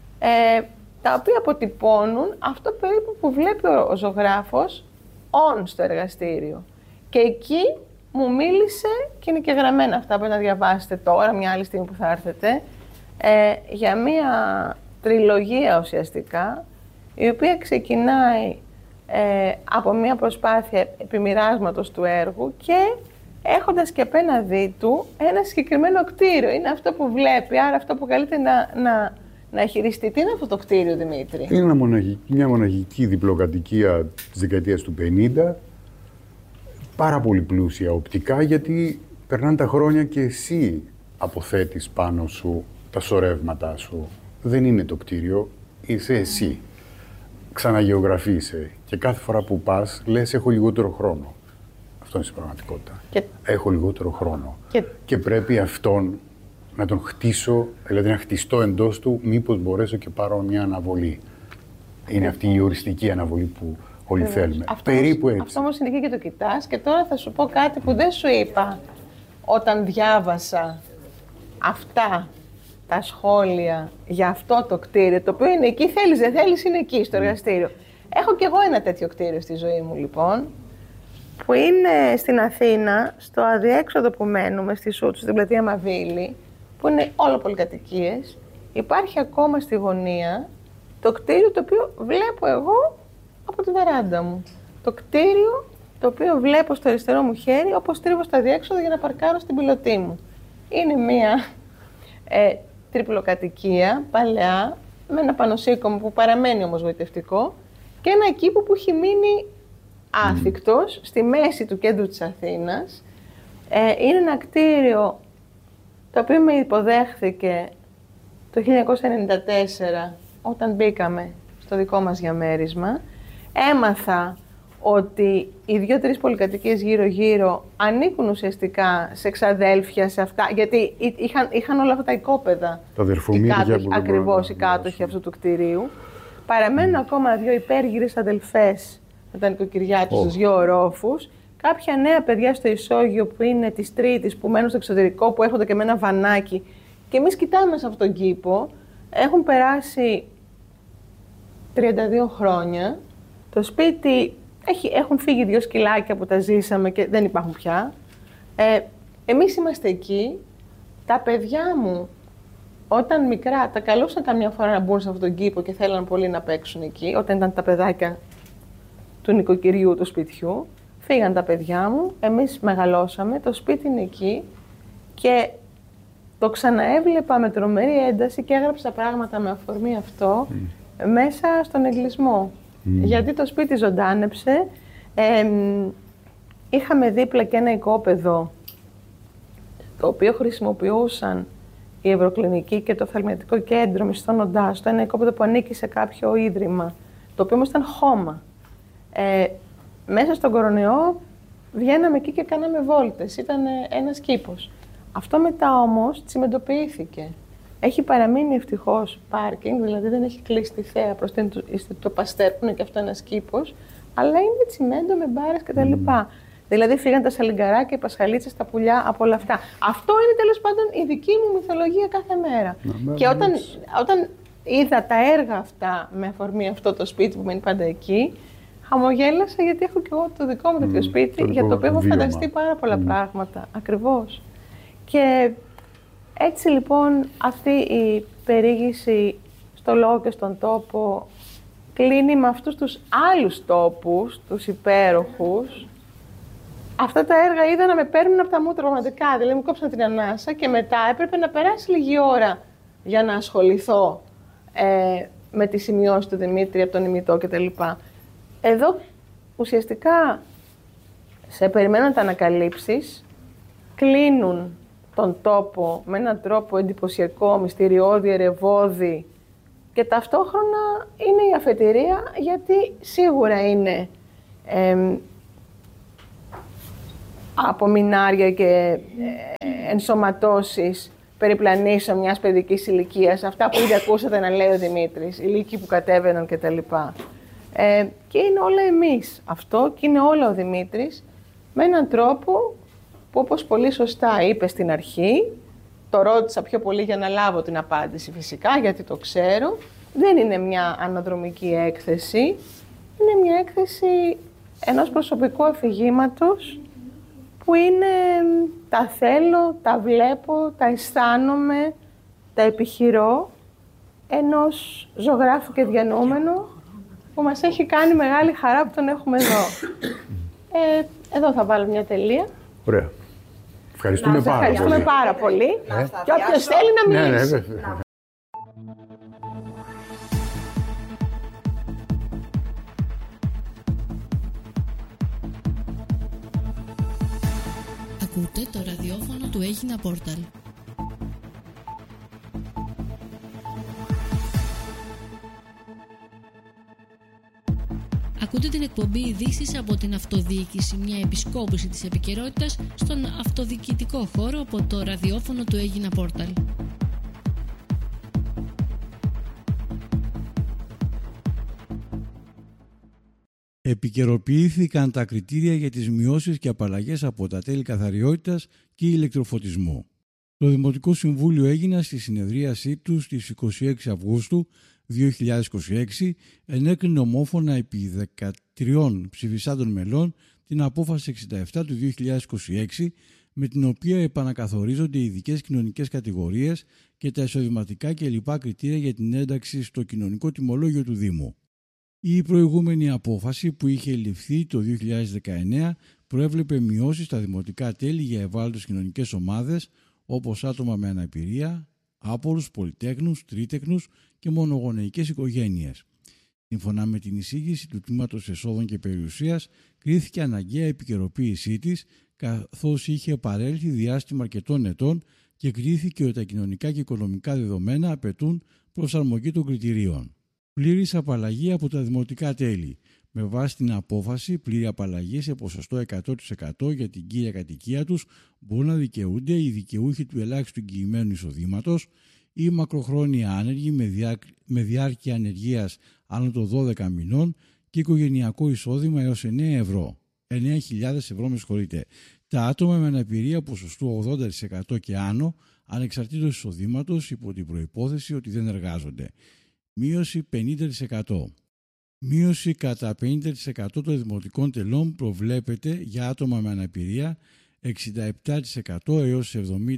Speaker 2: τα οποία αποτυπώνουν αυτό περίπου που βλέπει ο ζωγράφος στο εργαστήριο. Και εκεί μου μίλησε, και είναι και γραμμένα αυτά που να διαβάσετε τώρα, μια άλλη στιγμή που θα έρθετε, για μια τριλογία ουσιαστικά, η οποία ξεκινάει από μια προσπάθεια επιμοιράσματος του έργου και έχοντας και απέναντί του ένα συγκεκριμένο κτίριο. Είναι αυτό που βλέπει, άρα αυτό που καλείται να χειριστεί. Τι είναι αυτό το κτίριο, Δημήτρη?
Speaker 4: Είναι μια μοναχική διπλοκατοικία της δεκαετίας του 50, πάρα πολύ πλούσια οπτικά, γιατί περνάνε τα χρόνια και εσύ αποθέτεις πάνω σου τα σωρεύματά σου. Δεν είναι το κτίριο, είσαι εσύ. Ξαναγεωγραφείσαι και κάθε φορά που πας λες έχω λιγότερο χρόνο. Αυτό είναι στην πραγματικότητα. Έχω λιγότερο χρόνο. Και πρέπει αυτόν να τον χτίσω, δηλαδή να χτιστώ εντός του, μήπως μπορέσω και πάρω μια αναβολή. Είναι αυτή η οριστική αναβολή που όλοι θέλουμε. Περίπου έτσι.
Speaker 2: Αυτό όμως είναι και το κοιτάς. Και τώρα θα σου πω κάτι που δεν σου είπα όταν διάβασα αυτά τα σχόλια για αυτό το κτίριο, το οποίο είναι εκεί, θέλεις δεν θέλεις, είναι εκεί στο εργαστήριο. Έχω κι εγώ ένα τέτοιο κτίριο στη ζωή μου, λοιπόν, που είναι στην Αθήνα, στο αδιέξοδο που μένουμε, στη Σούτσου, στην πλατεία Μαβίλη, που είναι όλο πολυκατοικίες. Υπάρχει ακόμα στη γωνία το κτίριο το οποίο βλέπω εγώ από τη βεράντα μου. Το κτίριο το οποίο βλέπω στο αριστερό μου χέρι, όπως τρίβω στο αδιέξοδο για να παρκάρω στην πιλωτή μου. Είναι μία τριπλοκατοικία, παλαιά, με ένα πανωσίκομο που παραμένει όμως γοητευτικό και ένα κήπο που έχει μείνει άθικτος στη μέση του κέντρου της Αθήνας. Είναι ένα κτίριο το οποίο με υποδέχθηκε το 1994 όταν μπήκαμε στο δικό μας διαμέρισμα. Έμαθα ότι οι 2-3 πολυκατοικίες γύρω-γύρω ανήκουν ουσιαστικά σε εξαδέλφια, σε αυτά, γιατί είχαν όλα αυτά τα οικόπεδα.
Speaker 4: Τα αδερφομύρια που
Speaker 2: ακριβώς οι κάτοχοι αυτού του κτηρίου. Παραμένουν ακόμα 2 υπέργυρες αδελφές με τα νοικοκυριά τους, στους 2 ορόφους. Κάποια νέα παιδιά στο ισόγειο που είναι της Τρίτης, που μένουν στο εξωτερικό, που έρχονται και με ένα βανάκι. Και εμείς κοιτάμε σε αυτόν τον κήπο. Έχουν περάσει 32 χρόνια. Το σπίτι έχουν φύγει 2 σκυλάκια που τα ζήσαμε και δεν υπάρχουν πια. Εμείς είμαστε εκεί. Τα παιδιά μου, όταν μικρά, τα καλούσαν καμιά φορά να μπουν σε αυτόν τον κήπο και θέλαν πολύ να παίξουν εκεί, όταν ήταν τα παιδάκια του νοικοκυριού του σπιτιού. Φύγαν τα παιδιά μου, εμείς μεγαλώσαμε, το σπίτι είναι εκεί και το ξαναέβλεπα με τρομερή ένταση και έγραψα πράγματα με αφορμή αυτό μέσα στον εγκλισμό. Γιατί το σπίτι ζωντάνεψε. Είχαμε δίπλα και ένα οικόπεδο το οποίο χρησιμοποιούσαν η Ευρωκλινική και το Οφθαλμιατρικό Κέντρο μισθώνοντάς το, ένα οικόπεδο που ανήκει σε κάποιο ίδρυμα, το οποίο όμως ήταν χώμα. Μέσα στον κορονοϊό βγαίναμε εκεί και κάναμε βόλτες. Ήταν ένας κήπος. Αυτό μετά όμως τσιμεντοποιήθηκε. Έχει παραμείνει ευτυχώς πάρκινγκ, δηλαδή δεν έχει κλείσει τη θέα προς το Παστέρ, που είναι και αυτό ένας κήπος, αλλά είναι τσιμέντο με μπάρες κτλ. Δηλαδή φύγαν τα σαλιγκαράκια, οι πασχαλίτσες, τα πουλιά, από όλα αυτά. Αυτό είναι τέλος πάντων η δική μου μυθολογία κάθε μέρα. Και όταν είδα τα έργα αυτά με αφορμή αυτό το σπίτι που μένει πάντα εκεί, χαμογέλασα γιατί έχω και εγώ το δικό μου τέτοιο σπίτι, για το οποίο έχω φανταστεί πάρα πολλά πράγματα. Ακριβώς. Και έτσι λοιπόν αυτή η περιήγηση στο λόγο και στον τόπο κλείνει με αυτούς τους άλλους τόπους, τους υπέροχους. Αυτά τα έργα είδα να με παίρνουν από τα μούτρα πραγματικά, δηλαδή μου κόψαν την ανάσα και μετά έπρεπε να περάσει λίγη ώρα για να ασχοληθώ με τις σημειώσεις του Δημήτρη από τον ημιτό κτλ. Εδώ ουσιαστικά σε περιμένουν τα ανακαλύψεις, κλείνουν τον τόπο με έναν τρόπο εντυπωσιακό, μυστηριώδη, ερευώδη και ταυτόχρονα είναι η αφετηρία γιατί σίγουρα είναι απομεινάρια και ενσωματώσεις περιπλανήσεων μιας παιδικής ηλικίας, αυτά που ήδη ακούσατε να λέει ο Δημήτρης, οι λύκοι που κατέβαιναν κτλ. Και είναι όλα εμείς αυτό και είναι όλα ο Δημήτρης με έναν τρόπο που όπως πολύ σωστά είπε στην αρχή, το ρώτησα πιο πολύ για να λάβω την απάντηση φυσικά, γιατί το ξέρω, δεν είναι μια αναδρομική έκθεση, είναι μια έκθεση ενός προσωπικού αφηγήματος που είναι τα θέλω, τα βλέπω, τα αισθάνομαι, τα επιχειρώ ενός ζωγράφου και διανοούμενου που μας έχει κάνει μεγάλη χαρά που τον έχουμε εδώ. Εδώ θα βάλω μια τελεία.
Speaker 4: Ωραία. Ευχαριστούμε
Speaker 2: πάρα πολύ. Και όποιος θέλει να μιλήσει.
Speaker 3: Ακούτε το ραδιόφωνο του Έγινα Πόρταλ. Ακούτε την εκπομπή ειδήσεις από την αυτοδιοίκηση, μια επισκόπηση της επικαιρότητας στον αυτοδιοικητικό χώρο από το ραδιόφωνο του Έγινα Πόρταλ.
Speaker 5: Επικαιροποιήθηκαν τα κριτήρια για τις μειώσεις και απαλλαγές από τα τέλη καθαριότητας και ηλεκτροφωτισμού. Το Δημοτικό Συμβούλιο Έγινα στη συνεδρίασή του στις 26 Αυγούστου 2026 ενέκρινε ομόφωνα επί 13 ψηφισάντων μελών την απόφαση 67 του 2026 με την οποία επανακαθορίζονται οι ειδικές κοινωνικές κατηγορίες και τα εισοδηματικά και λοιπά κριτήρια για την ένταξη στο κοινωνικό τιμολόγιο του Δήμου. Η προηγούμενη απόφαση που είχε ληφθεί το 2019 προέβλεπε μειώσεις στα δημοτικά τέλη για ευάλωτες κοινωνικές ομάδες όπως άτομα με αναπηρία, άπορους, πολυτέχνους, τρίτεκνους και μονογονεϊκές οικογένειες. Σύμφωνα με την εισήγηση του Τμήματος Εσόδων και Περιουσίας, κρίθηκε αναγκαία επικαιροποίησή της, καθώς είχε παρέλθει διάστημα αρκετών ετών και κρίθηκε ότι τα κοινωνικά και οικονομικά δεδομένα απαιτούν προσαρμογή των κριτηρίων. Πλήρης απαλλαγή από τα δημοτικά τέλη. Με βάση την απόφαση, πλήρη απαλλαγή σε ποσοστό 100% για την κύρια κατοικία τους μπορούν να δικαιούνται οι δικαιούχοι του ελάχιστου εγγυημένου εισοδήματος ή μακροχρόνια άνεργοι με διάρκεια ανεργίας άνω των 12 μηνών και οικογενειακό εισόδημα έως 9.000 ευρώ. Τα άτομα με αναπηρία ποσοστού 80% και άνω, ανεξαρτήτως εισοδήματος, υπό την προϋπόθεση ότι δεν εργάζονται. Μείωση 50%. Μείωση κατά 50% των δημοτικών τελών προβλέπεται για άτομα με αναπηρία 67% έως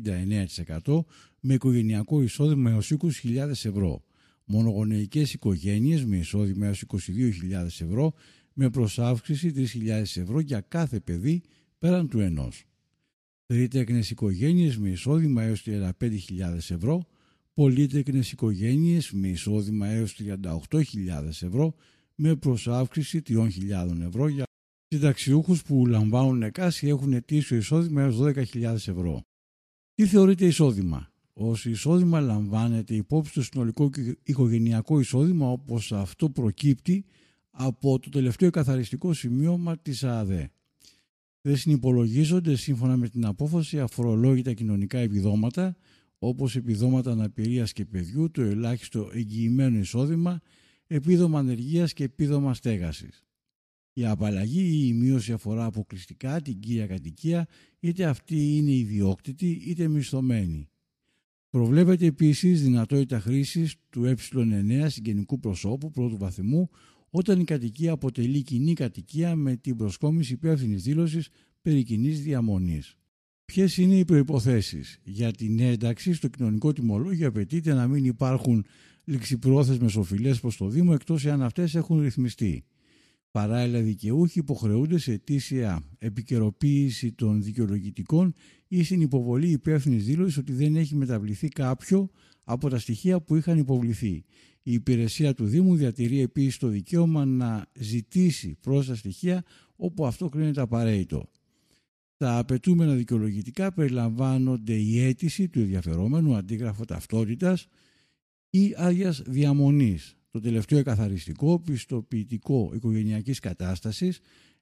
Speaker 5: 79% με οικογενειακό εισόδημα έως 20.000 ευρώ. Μονογονεϊκές οικογένειες με εισόδημα έως 22.000 ευρώ με προσάυξηση 3.000 ευρώ για κάθε παιδί πέραν του ενός. Τρίτεκνες οικογένειες με εισόδημα έως 35.000 ευρώ. Πολύτεκνες οικογένειες με εισόδημα έως 38.000 ευρώ με προσάυξηση 3.000 ευρώ για συνταξιούχους που λαμβάνουν εκάση έχουν ετήσιο εισόδημα έως 12.000 ευρώ. Τι θεωρείται εισόδημα? Ως εισόδημα λαμβάνεται υπόψη το συνολικό οικογενειακό εισόδημα όπως αυτό προκύπτει από το τελευταίο καθαριστικό σημείωμα της ΑΑΔΕ. Δεν συνυπολογίζονται σύμφωνα με την απόφαση αφορολόγητα κοινωνικά επιδόματα όπως επιδόματα αναπηρίας και παιδιού, το ελάχιστο εγγυημένο εισόδημα, επίδομα ανεργίας και επίδομα στέγασης. Η απαλλαγή ή η μείωση αφορά αποκλειστικά την κύρια κατοικία, είτε αυτή είναι ιδιόκτητη είτε μισθωμένη. Προβλέπεται επίσης δυνατότητα χρήσης του ε9 συγγενικού προσώπου πρώτου βαθμού όταν η κατοικία αποτελεί κοινή κατοικία με την προσκόμιση υπεύθυνης δήλωσης περί κοινής διαμονής. Ποιες είναι οι προϋποθέσεις? Για την ένταξη στο κοινωνικό τιμολόγιο απαιτείται να μην υπάρχουν ληξιπρόθεσμες οφειλές προς το Δήμο εκτός εάν αυτές έχουν ρυθμιστεί. Παράλληλα, δικαιούχοι υποχρεούνται σε αιτήσια επικαιροποίηση των δικαιολογητικών ή στην υποβολή υπεύθυνης δήλωσης ότι δεν έχει μεταβληθεί κάποιο από τα στοιχεία που είχαν υποβληθεί. Η υπηρεσία του Δήμου διατηρεί επίσης το δικαίωμα να ζητήσει πρόσθετα στοιχεία όπου αυτό κρίνεται απαραίτητο. Τα απαιτούμενα δικαιολογητικά περιλαμβάνονται η αίτηση του ενδιαφερόμενου, αντίγραφο ταυτότητας ή άδειας διαμονής, το τελευταίο εκαθαριστικό, πιστοποιητικό οικογενειακής κατάστασης,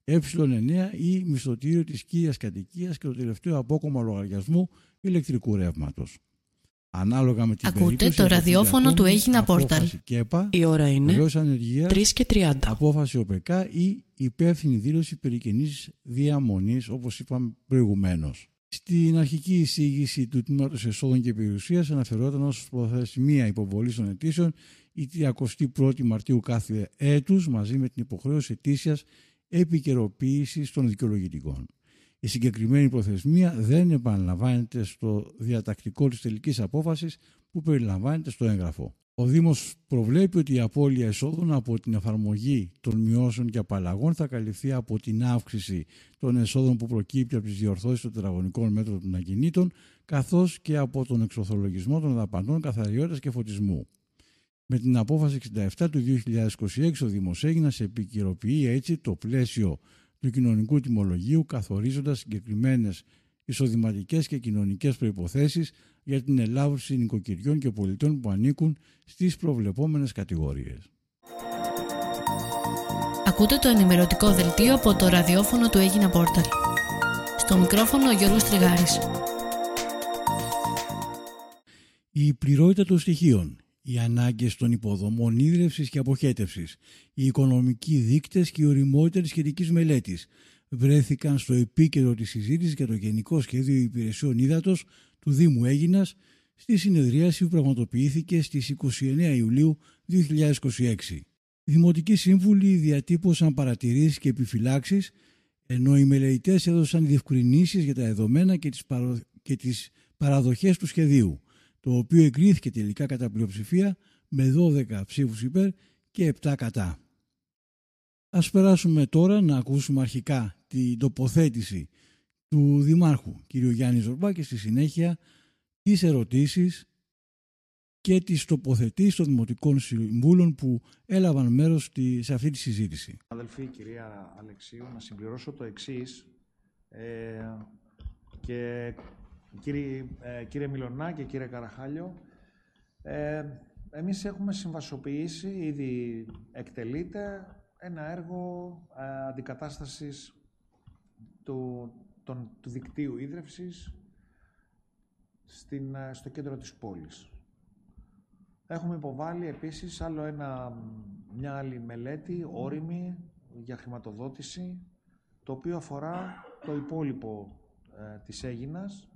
Speaker 5: ε9 ή μισθωτήριο της κύριας κατοικίας και το τελευταίο απόκομμα λογαριασμού ηλεκτρικού ρεύματος. Ανάλογα με την
Speaker 3: ακούτε το ραδιόφωνο του Έγινα Πόρταλ. Η ώρα είναι 3:30.
Speaker 5: Απόφαση ΟΠΕΚΑ ή υπεύθυνη δήλωση περί κοινής διαμονής, όπως είπαμε προηγουμένως. Στην αρχική εισήγηση του Τμήματος Εσόδων και Περιουσίας αναφερόταν ως προθεσμία υποβολής των αιτήσεων η 31η Μαρτίου κάθε έτους, μαζί με την υποχρέωση ετήσιας επικαιροποίησης των δικαιολογητικών. Η συγκεκριμένη προθεσμία δεν επαναλαμβάνεται στο διατακτικό της τελικής απόφασης που περιλαμβάνεται στο έγγραφο. Ο Δήμος προβλέπει ότι η απώλεια εσόδων από την εφαρμογή των μειώσεων και απαλλαγών θα καλυφθεί από την αύξηση των εσόδων που προκύπτει από τις διορθώσεις των τετραγωνικών μέτρων των ακινήτων, καθώς και από τον εξορθολογισμό των δαπανών καθαριότητας και φωτισμού. Με την απόφαση 67 του 2026 ο Δήμος Αίγινας επικαιροποιεί έτσι το πλαίσιο του κοινωνικού τιμολογίου, καθορίζοντας συγκεκριμένες εισοδηματικές και κοινωνικές προϋποθέσεις για την ελάβρυνση νοικοκυριών και πολιτών που ανήκουν στις προβλεπόμενες κατηγορίες.
Speaker 3: Ακούτε το ενημερωτικό δελτίο από το ραδιόφωνο του Αίγινα Πόρταλ. Στο μικρόφωνο ο Γιώργος Τριγάρης.
Speaker 5: Η πληρότητα των στοιχείων, οι ανάγκες των υποδομών ίδρευσης και αποχέτευσης, οι οικονομικοί δείκτες και η ωριμότητα της σχετικής μελέτης βρέθηκαν στο επίκεντρο της συζήτησης για το Γενικό Σχέδιο Υπηρεσιών Ύδατος του Δήμου Αίγινας στη συνεδρίαση που πραγματοποιήθηκε στις 29 Ιουλίου 2026. Οι Δημοτικοί Σύμβουλοι διατύπωσαν παρατηρήσεις και επιφυλάξεις, ενώ οι μελετητές έδωσαν διευκρινήσεις για τα δεδομένα και τις παραδοχές του σχεδίου, το οποίο εγκρίθηκε τελικά κατά πλειοψηφία με 12 ψήφους υπέρ και 7 κατά. Ας περάσουμε τώρα να ακούσουμε αρχικά την τοποθέτηση του Δημάρχου κ. Γιάννη Ζορμπά και στη συνέχεια τις ερωτήσεις και τις τοποθετήσεις των Δημοτικών Συμβούλων που έλαβαν μέρος σε αυτή τη συζήτηση.
Speaker 6: Αδελφοί, κυρία Αλεξίου, να συμπληρώσω το εξής. Και κύριε Μιλωνά και κύριε Καραχάλιο, εμείς έχουμε συμβασοποιήσει, ήδη εκτελείται, ένα έργο αντικατάστασης του δικτύου ίδρευσης στο κέντρο της πόλης. Έχουμε υποβάλει επίσης μια άλλη μελέτη, όριμη, για χρηματοδότηση, το οποίο αφορά το υπόλοιπο της Αίγινας.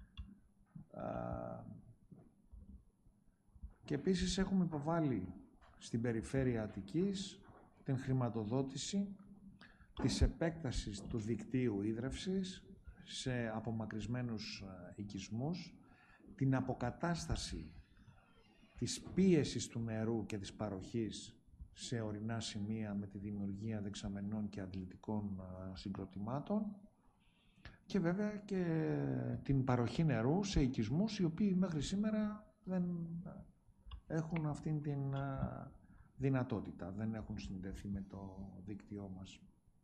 Speaker 6: Και επίσης έχουμε υποβάλει στην περιφέρεια Αττικής την χρηματοδότηση της επέκτασης του δικτύου ίδρευσης σε απομακρυσμένους οικισμούς, την αποκατάσταση της πίεσης του νερού και της παροχής σε ορεινά σημεία με τη δημιουργία δεξαμενών και αντλητικών συγκροτημάτων και βέβαια και την παροχή νερού σε οικισμούς οι οποίοι μέχρι σήμερα δεν έχουν αυτήν την δυνατότητα, δεν έχουν συνδεθεί με το δίκτυό μας.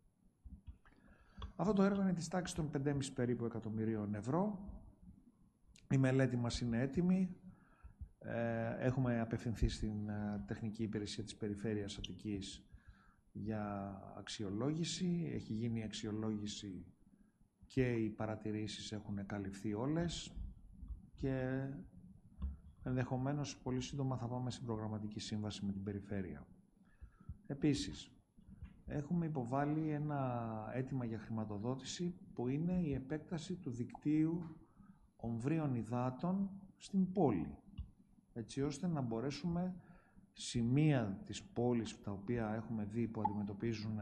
Speaker 6: Αυτό το έργο είναι της τάξης των 5,5 περίπου εκατομμυρίων ευρώ. Η μελέτη μας είναι έτοιμη. Έχουμε απευθυνθεί στην τεχνική υπηρεσία της Περιφέρειας Αττικής για αξιολόγηση. Έχει γίνει η αξιολόγηση και οι παρατηρήσεις έχουν καλυφθεί όλες και ενδεχομένως πολύ σύντομα θα πάμε στην προγραμματική σύμβαση με την Περιφέρεια. Επίσης, έχουμε υποβάλει ένα αίτημα για χρηματοδότηση που είναι η επέκταση του δικτύου ομβρίων υδάτων στην πόλη, έτσι ώστε να μπορέσουμε σημεία της πόλης τα οποία έχουμε δει που αντιμετωπίζουν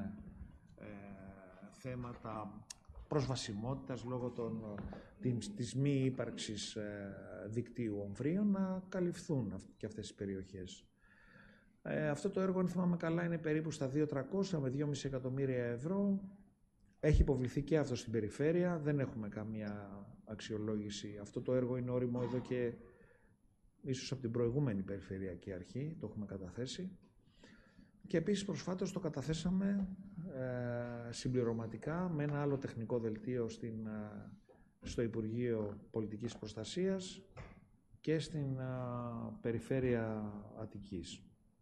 Speaker 6: θέματα προσβασιμότητας λόγω της μη ύπαρξης δικτύου ομβρίων να καλυφθούν και αυτές τις περιοχές. Αυτό το έργο, αν θυμάμαι καλά, είναι περίπου στα 2.300 με 2,5 εκατομμύρια ευρώ. Έχει υποβληθεί και αυτό στην περιφέρεια, δεν έχουμε καμία αξιολόγηση. Αυτό το έργο είναι όριμο εδώ και ίσως από την προηγούμενη περιφερειακή αρχή, το έχουμε καταθέσει. Και επίσης προσφάτως το καταθέσαμε συμπληρωματικά με ένα άλλο τεχνικό δελτίο στο Υπουργείο Πολιτικής Προστασίας και στην Περιφέρεια Αττικής.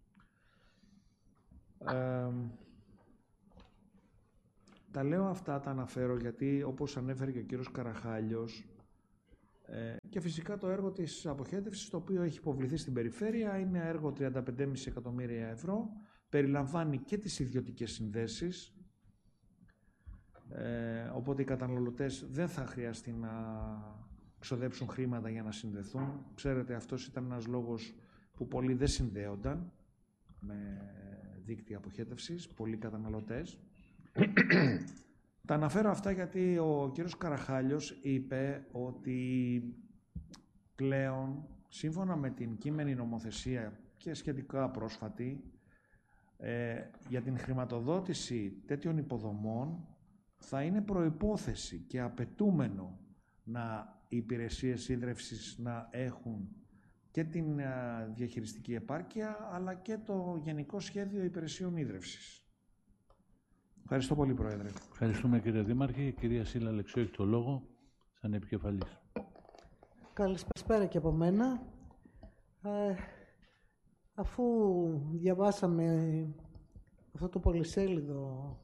Speaker 6: Τα λέω αυτά, τα αναφέρω γιατί όπως ανέφερε και ο κύριος Καραχάλιος και φυσικά το έργο της αποχέτευσης το οποίο έχει υποβληθεί στην περιφέρεια είναι έργο 35,5 εκατομμύρια ευρώ, περιλαμβάνει και τις ιδιωτικές συνδέσεις Οπότε οι καταναλωτές δεν θα χρειαστεί να ξοδέψουν χρήματα για να συνδεθούν. Ξέρετε, αυτός ήταν ένας λόγος που πολλοί δεν συνδέονταν με δίκτυα αποχέτευσης, πολλοί καταναλωτές. Τα αναφέρω αυτά γιατί ο κύριος Καραχάλιος είπε ότι πλέον, σύμφωνα με την κείμενη νομοθεσία και σχετικά πρόσφατη, για την χρηματοδότηση τέτοιων υποδομών θα είναι προϋπόθεση και απαιτούμενο οι υπηρεσίες ίδρευσης να έχουν και την διαχειριστική επάρκεια, αλλά και το Γενικό Σχέδιο Υπηρεσιών Ίδρευσης. Ευχαριστώ πολύ, Πρόεδρε.
Speaker 7: Ευχαριστούμε, κύριε Δήμαρχε. Η κυρία Σύλλα Αλεξίου έχει το λόγο, σαν επικεφαλής.
Speaker 8: Καλησπέρα και από μένα. Αφού διαβάσαμε αυτό το πολυσέλιδο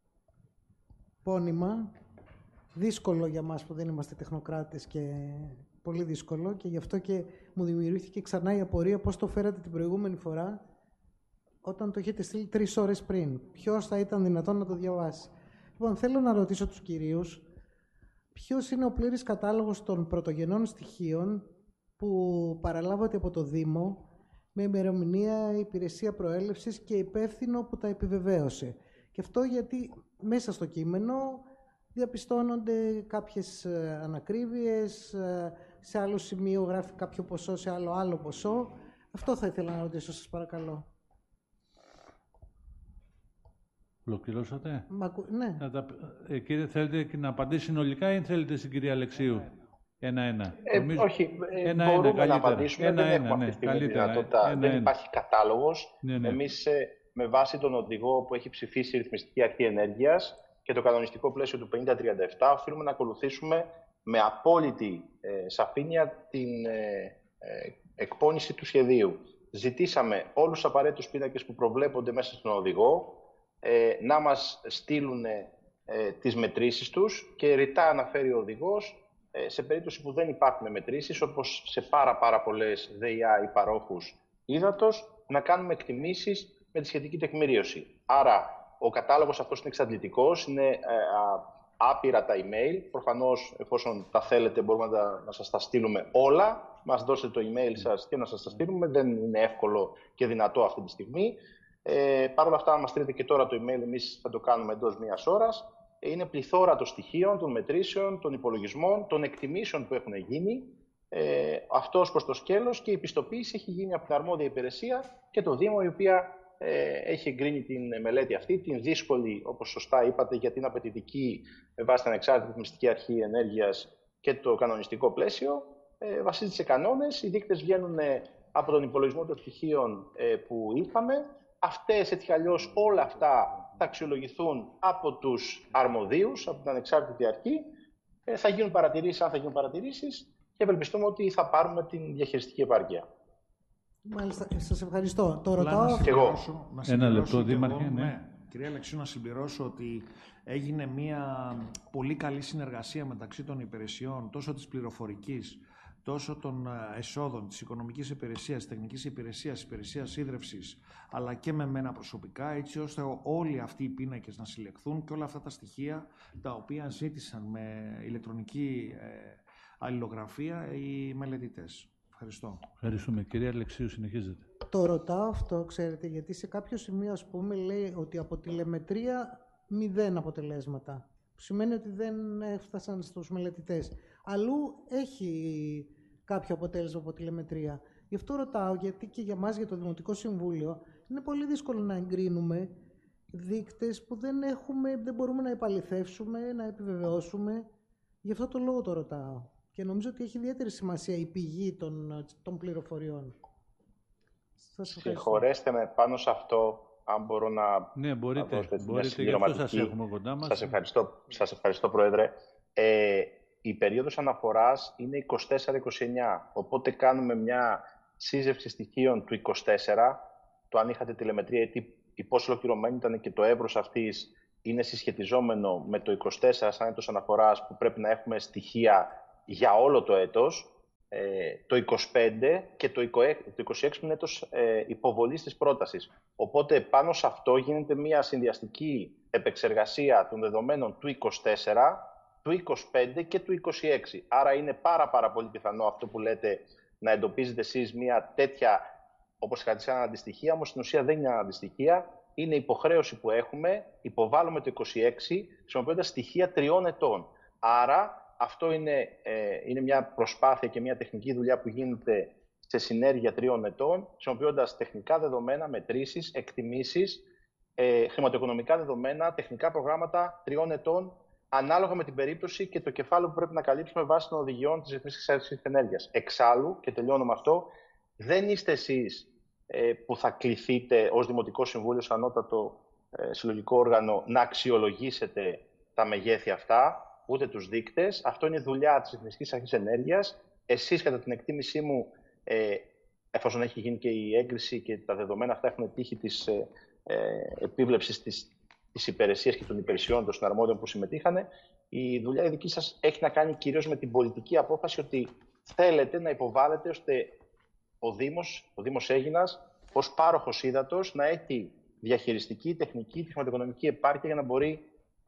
Speaker 8: πόνημα, δύσκολο για μας που δεν είμαστε τεχνοκράτες και πολύ δύσκολο, και γι' αυτό και μου δημιουργήθηκε ξανά η απορία πώς το φέρατε την προηγούμενη φορά όταν το έχετε στείλει 3 ώρες πριν. Ποιος θα ήταν δυνατόν να το διαβάσει? Λοιπόν, θέλω να ρωτήσω τους κυρίους ποιος είναι ο πλήρης κατάλογος των πρωτογενών στοιχείων που παραλάβατε από το Δήμο με ημερομηνία, υπηρεσία προέλευσης και υπεύθυνο που τα επιβεβαίωσε. Και αυτό γιατί μέσα στο κείμενο διαπιστώνονται κάποιες ανακρίβειες, σε άλλο σημείο γράφει κάποιο ποσό, σε άλλο ποσό. Αυτό θα ήθελα να ρωτήσω, σας παρακαλώ.
Speaker 7: Ολοκληρώσατε?
Speaker 8: Ναι.
Speaker 7: Κύριε, θέλετε να απαντήσει συνολικά ή θέλετε στην κυρία Αλεξίου? Ένα-ένα.
Speaker 9: Όχι, μπορούμε να απαντήσουμε. Δεν έχουμε αυτή τη στιγμή δυνατότητα. Δεν υπάρχει κατάλογος. Εμείς, με βάση τον οδηγό που έχει ψηφίσει η Ρυθμιστική Αρχή Ενέργειας και το κανονιστικό πλαίσιο του 5037, οφείλουμε να ακολουθήσουμε με απόλυτη σαφήνεια την εκπόνηση του σχεδίου. Ζητήσαμε όλους τους απαραίτητους πίνακες που προβλέπονται μέσα στον οδηγό να μας στείλουν τις μετρήσεις τους, και ρητά αναφέρει ο οδηγός σε περίπτωση που δεν υπάρχουν μετρήσεις, όπως σε πάρα πολλές ΔΕΙΑ ή παρόχους ύδατος, να κάνουμε εκτιμήσεις με τη σχετική τεκμηρίωση. Άρα ο κατάλογος αυτός είναι εξαντλητικός, είναι άπειρα τα email. Προφανώς, εφόσον τα θέλετε, μπορούμε να σας τα στείλουμε όλα. Μας δώσετε το email σας και να σας τα στείλουμε. Δεν είναι εύκολο και δυνατό αυτή τη στιγμή. Παρ' όλα αυτά, αν μας στείλετε και τώρα το email, εμείς θα το κάνουμε εντός 1 ώρας. Είναι πληθώρα των στοιχείων, των μετρήσεων, των υπολογισμών, των εκτιμήσεων που έχουν γίνει. Αυτός προς το σκέλος, και η πιστοποίηση έχει γίνει από την αρμόδια υπηρεσία και το Δήμο, η οποία έχει εγκρίνει την μελέτη αυτή, την δύσκολη, όπως σωστά είπατε, γιατί είναι απαιτητική με βάση την Ανεξάρτητη Ρυθμιστική Αρχή Ενέργειας και το κανονιστικό πλαίσιο. Βασίζεται σε κανόνες. Οι δείκτες βγαίνουν από τον υπολογισμό των στοιχείων που είπαμε. Αυτές, έτσι κι αλλιώς, όλα αυτά θα αξιολογηθούν από τους αρμοδίους, από την Ανεξάρτητη Αρχή. Θα γίνουν παρατηρήσεις, αν θα γίνουν παρατηρήσεις, και ευελπιστούμε ότι θα πάρουμε την διαχειριστική επάρκεια.
Speaker 8: Μάλιστα, σας ευχαριστώ. Το ρωτάω.
Speaker 7: Ένα λεπτό, Δήμαρχε.
Speaker 6: Ναι. Κυρία Αλεξίου, να συμπληρώσω ότι έγινε μια πολύ καλή συνεργασία μεταξύ των υπηρεσιών, τόσο της πληροφορικής, τόσο των εσόδων, της οικονομικής υπηρεσίας, της τεχνικής υπηρεσίας, της υπηρεσίας ίδρευσης, αλλά και με μένα προσωπικά, έτσι ώστε όλοι αυτοί οι πίνακες να συλλεχθούν και όλα αυτά τα στοιχεία τα οποία ζήτησαν με ηλεκτρονική αλληλογραφία οι μελετητές. Ευχαριστώ.
Speaker 7: Ευχαριστούμε. Κυρία Αλεξίου, συνεχίζετε.
Speaker 8: Το ρωτάω αυτό, ξέρετε, γιατί σε κάποιο σημείο, ας πούμε, λέει ότι από τηλεμετρία 0 αποτελέσματα. Που σημαίνει ότι δεν έφτασαν στους μελετητές. Αλλού έχει κάποιο αποτέλεσμα από τηλεμετρία. Γι' αυτό ρωτάω, γιατί και για μας, για το Δημοτικό Συμβούλιο, είναι πολύ δύσκολο να εγκρίνουμε δείκτες που δεν μπορούμε να επαληθεύσουμε, να επιβεβαιώσουμε. Γι' αυτό το λόγο το ρωτάω. Και νομίζω ότι έχει ιδιαίτερη σημασία η πηγή των πληροφοριών.
Speaker 9: Συγχωρέστε με πάνω σε αυτό, αν μπορώ να...
Speaker 7: Ναι, μπορείτε, γι' αυτό σας έχουμε κοντά μας.
Speaker 9: Σας ευχαριστώ, Πρόεδρε. Η περίοδος αναφοράς είναι 24-29, οπότε κάνουμε μια σύζευξη στοιχείων του 24, το αν είχατε τηλεμετρία ή πόσο ολοκληρωμένη ήταν και το εύρος αυτής είναι συσχετιζόμενο με το 24 σαν έτος αναφοράς, που πρέπει να έχουμε στοιχεία για όλο το έτος. το 25 και το 26 είναι έτος υποβολής της πρότασης. Οπότε πάνω σε αυτό γίνεται μια συνδυαστική επεξεργασία των δεδομένων του 24, του 25 και του 26. Άρα είναι πάρα πολύ πιθανό αυτό που λέτε να εντοπίζετε εσείς μια τέτοια, όπως είχατε σαν αντιστοιχεία, όμως στην ουσία δεν είναι αντιστοιχεία. Είναι υποχρέωση που έχουμε, υποβάλλουμε το 26, χρησιμοποιώντας στοιχεία 3 ετών. Άρα αυτό είναι μια προσπάθεια και μια τεχνική δουλειά που γίνεται σε συνέργεια 3 ετών, χρησιμοποιώντας τεχνικά δεδομένα, μετρήσεις, εκτιμήσεις, χρηματοοικονομικά δεδομένα, τεχνικά προγράμματα 3 ετών, ανάλογα με την περίπτωση και το κεφάλαιο που πρέπει να καλύψουμε βάσει των οδηγιών της Διεθνής Αρχής Ενέργειας. Εξάλλου, και τελειώνω με αυτό, δεν είστε εσείς που θα κληθείτε ως Δημοτικό Συμβούλιο, ως ανώτατο συλλογικό όργανο, να αξιολογήσετε τα μεγέθη αυτά, ούτε τους δείκτες. Αυτό είναι δουλειά της Εθνικής Αρχής Ενέργειας. Εσείς, κατά την εκτίμησή μου, εφόσον έχει γίνει και η έγκριση και τα δεδομένα αυτά έχουν τύχει της επίβλεψης της υπηρεσίας και των υπηρεσιών των συναρμόδιων που συμμετείχανε, η δουλειά η δική σας έχει να κάνει κυρίως με την πολιτική απόφαση ότι θέλετε να υποβάλλετε ώστε ο Δήμος Αίγινας ως πάροχος ύδατος να έχει διαχειριστική, τεχνική, χρηματοοικονομική επάρκεια για να μπορεί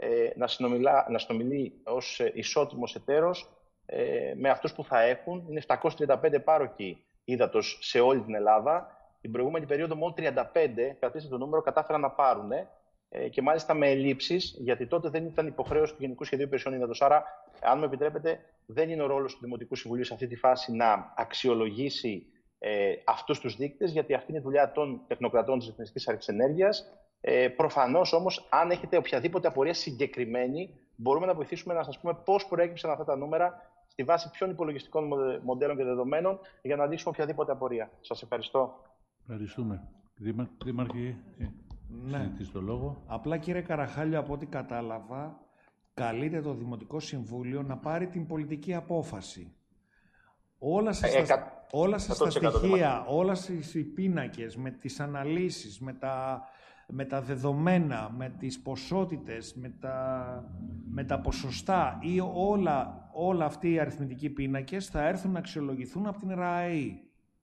Speaker 9: να συνομιλεί ως ισότιμος εταίρος με αυτούς που θα έχουν. Είναι 735 πάροχοι ύδατος σε όλη την Ελλάδα. Την προηγούμενη περίοδο μόνο 35, κρατήστε το νούμερο, κατάφεραν να πάρουν και μάλιστα με ελλείψεις, γιατί τότε δεν ήταν υποχρέωση του Γενικού Σχεδίου Υπηρεσιών Ύδατος. Άρα, αν με επιτρέπετε, δεν είναι ο ρόλος του Δημοτικού Συμβουλίου σε αυτή τη φάση να αξιολογήσει αυτούς τους δείκτες, γιατί αυτή είναι η δουλειά των τεχνοκρατών της Εθνικής Αρχής Ενέργειας. Προφανώς όμως, αν έχετε οποιαδήποτε απορία συγκεκριμένη, μπορούμε να βοηθήσουμε να σας πούμε πώς προέκυψαν αυτά τα νούμερα, στη βάση ποιων υπολογιστικών μοντέλων και δεδομένων, για να λύσουμε οποιαδήποτε απορία. Σας ευχαριστώ.
Speaker 7: Ευχαριστούμε. Δήμαρχε, ζητείς το λόγο.
Speaker 6: Απλά, κύριε Καραχάλιο, από ό,τι κατάλαβα, καλείται το Δημοτικό Συμβούλιο να πάρει την πολιτική απόφαση. Όλα σας τα στοιχεία, όλα οι πίνακες, με τις αναλύσεις, με τα δεδομένα, με τις ποσότητες, με τα ποσοστά ή όλα αυτοί οι αριθμητικοί πίνακες θα έρθουν να αξιολογηθούν από την ΡΑΕΗ.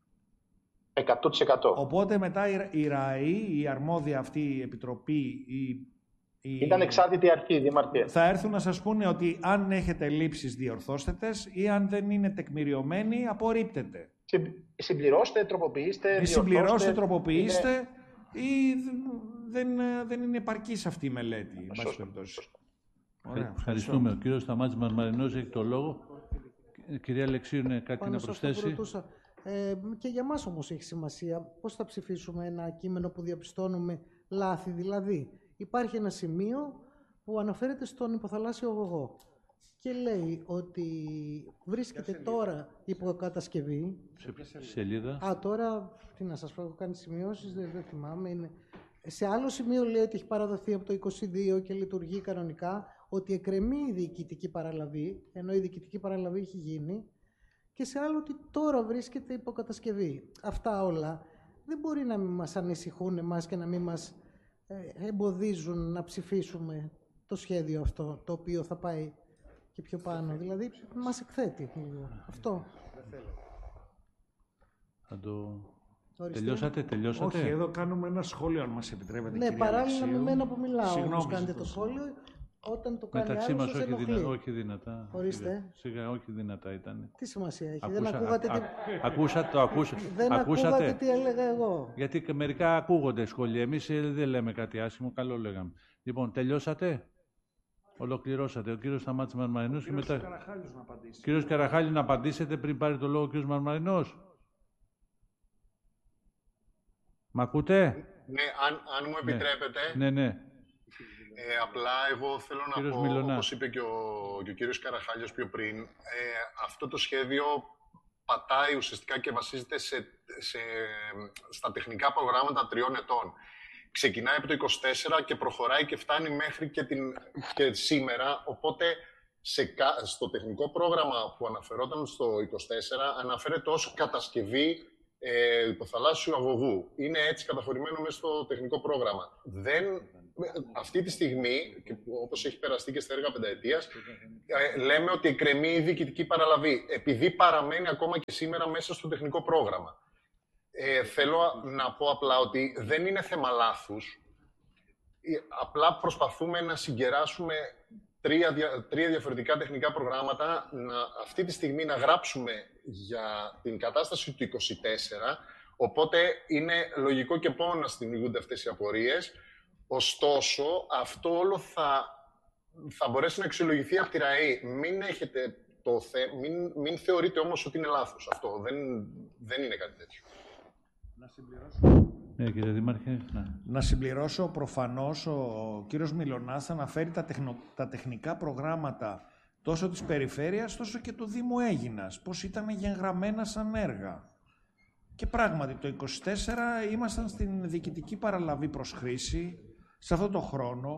Speaker 9: 100%.
Speaker 6: Οπότε μετά η ΡΑΕΗ, η αρμόδια αυτή η επιτροπή,
Speaker 9: ήταν εξάρτητη αρχή, Δήμαρχε.
Speaker 6: Θα έρθουν να σας πούνε ότι αν έχετε λήψεις διορθώστε τες ή αν δεν είναι τεκμηριωμένοι απορρίπτετε.
Speaker 9: Συμπληρώστε, τροποποιήστε,
Speaker 6: συμπληρώστε, τροποποιήστε ή δεν είναι επαρκής αυτή η μελέτη.
Speaker 7: Ευχαριστούμε. Ο κύριος Σταμάτης Μαρμαρινός έχει το λόγο. Κυρία Αλεξίου, είναι κάτι να προσθέσει?
Speaker 8: Και για μας όμως έχει σημασία πώς θα ψηφίσουμε ένα κείμενο που διαπιστώνουμε λάθη. Δηλαδή, υπάρχει ένα σημείο που αναφέρεται στον υποθαλάσσιο αγωγό και λέει ότι βρίσκεται τώρα υποκατασκευή.
Speaker 7: Σελίδα.
Speaker 8: Τώρα, τι να σας πω, έχω κάνει σημειώσεις, δεν θυμάμαι. Είναι. Σε άλλο σημείο λέει ότι έχει παραδοθεί από το 22 και λειτουργεί κανονικά, ότι εκκρεμεί η διοικητική παραλαβή, ενώ η διοικητική παραλαβή έχει γίνει, και σε άλλο ότι τώρα βρίσκεται υποκατασκευή. Αυτά όλα δεν μπορεί να μην μας ανησυχούν εμάς και να μην μας εμποδίζουν να ψηφίσουμε το σχέδιο αυτό, το οποίο θα πάει και πιο πάνω. Δηλαδή, μας εκθέτει λίγο. Αυτό.
Speaker 7: Τελειώσατε.
Speaker 6: Όχι, εδώ κάνουμε ένα σχόλιο, αν μας επιτρέπετε.
Speaker 8: Ναι, παράλληλα με μένα που μιλάω, όμως κάνετε το σχόλιο. Όταν το κάνει
Speaker 7: μεταξύ
Speaker 8: άλλος,
Speaker 7: μας όχι δυνατά.
Speaker 8: Ορίστε.
Speaker 7: Σιγά, όχι δυνατά ήταν.
Speaker 8: Τι σημασία έχει, δεν ακούγατε τι...
Speaker 7: Δεν
Speaker 8: ακούγατε τι έλεγα εγώ.
Speaker 7: Γιατί μερικά ακούγονται σχόλια. Εμείς δεν λέμε κάτι άσχημο, καλό λέγαμε. Λοιπόν, τελειώσατε. Ολοκληρώσατε. Ο κύριος Σταμάτης Μαρμαρινός και μετά... Κύριος Καραχάλη, να απαντήσετε πριν πάρει το λόγο ο κύριος Μαρμαρινός. Μ' ακούτε?
Speaker 10: Ναι, αν μου επιτρέπετε.
Speaker 7: Ναι.
Speaker 10: Απλά εγώ θέλω να πω, όπως είπε και ο κύριος Καραχάλιος πιο πριν, αυτό το σχέδιο πατάει ουσιαστικά και βασίζεται στα τεχνικά προγράμματα 3 ετών. Ξεκινάει από το 24 και προχωράει και φτάνει μέχρι και σήμερα, οπότε στο τεχνικό πρόγραμμα που αναφερόταν στο 24 αναφέρεται ως κατασκευή υποθαλάσσιου αγωγού. Είναι έτσι καταχωρημένο μέσα στο τεχνικό πρόγραμμα. Δεν αυτή τη στιγμή, όπως έχει περαστεί και στα έργα πενταετίας, λέμε ότι εκκρεμεί η διοικητική παραλαβή, επειδή παραμένει ακόμα και σήμερα μέσα στο τεχνικό πρόγραμμα. Θέλω να πω απλά ότι δεν είναι θέμα λάθους. Απλά προσπαθούμε να συγκεράσουμε τρία διαφορετικά τεχνικά προγράμματα, αυτή τη στιγμή να γράψουμε για την κατάσταση του 24, οπότε είναι λογικό και μόνο να δημιουργούνται αυτές οι απορίες. Ωστόσο, αυτό όλο θα μπορέσει να αξιολογηθεί από τη ΡΑΗ. Μην θεωρείτε όμως ότι είναι λάθος αυτό. Δεν είναι κάτι τέτοιο.
Speaker 6: Να συμπληρώσω.
Speaker 7: Ναι, κύριε Δήμαρχε. Ναι.
Speaker 6: Να συμπληρώσω, προφανώς ο κύριος Μιλωνάς αναφέρει τα τεχνικά προγράμματα τόσο της περιφέρειας, τόσο και του Δήμου Αίγινας, πώς ήταν εγγεγραμμένα σαν έργα. Και πράγματι, το 24 ήμασταν στην διοικητική παραλαβή προς χρήση, σε αυτό το χρόνο,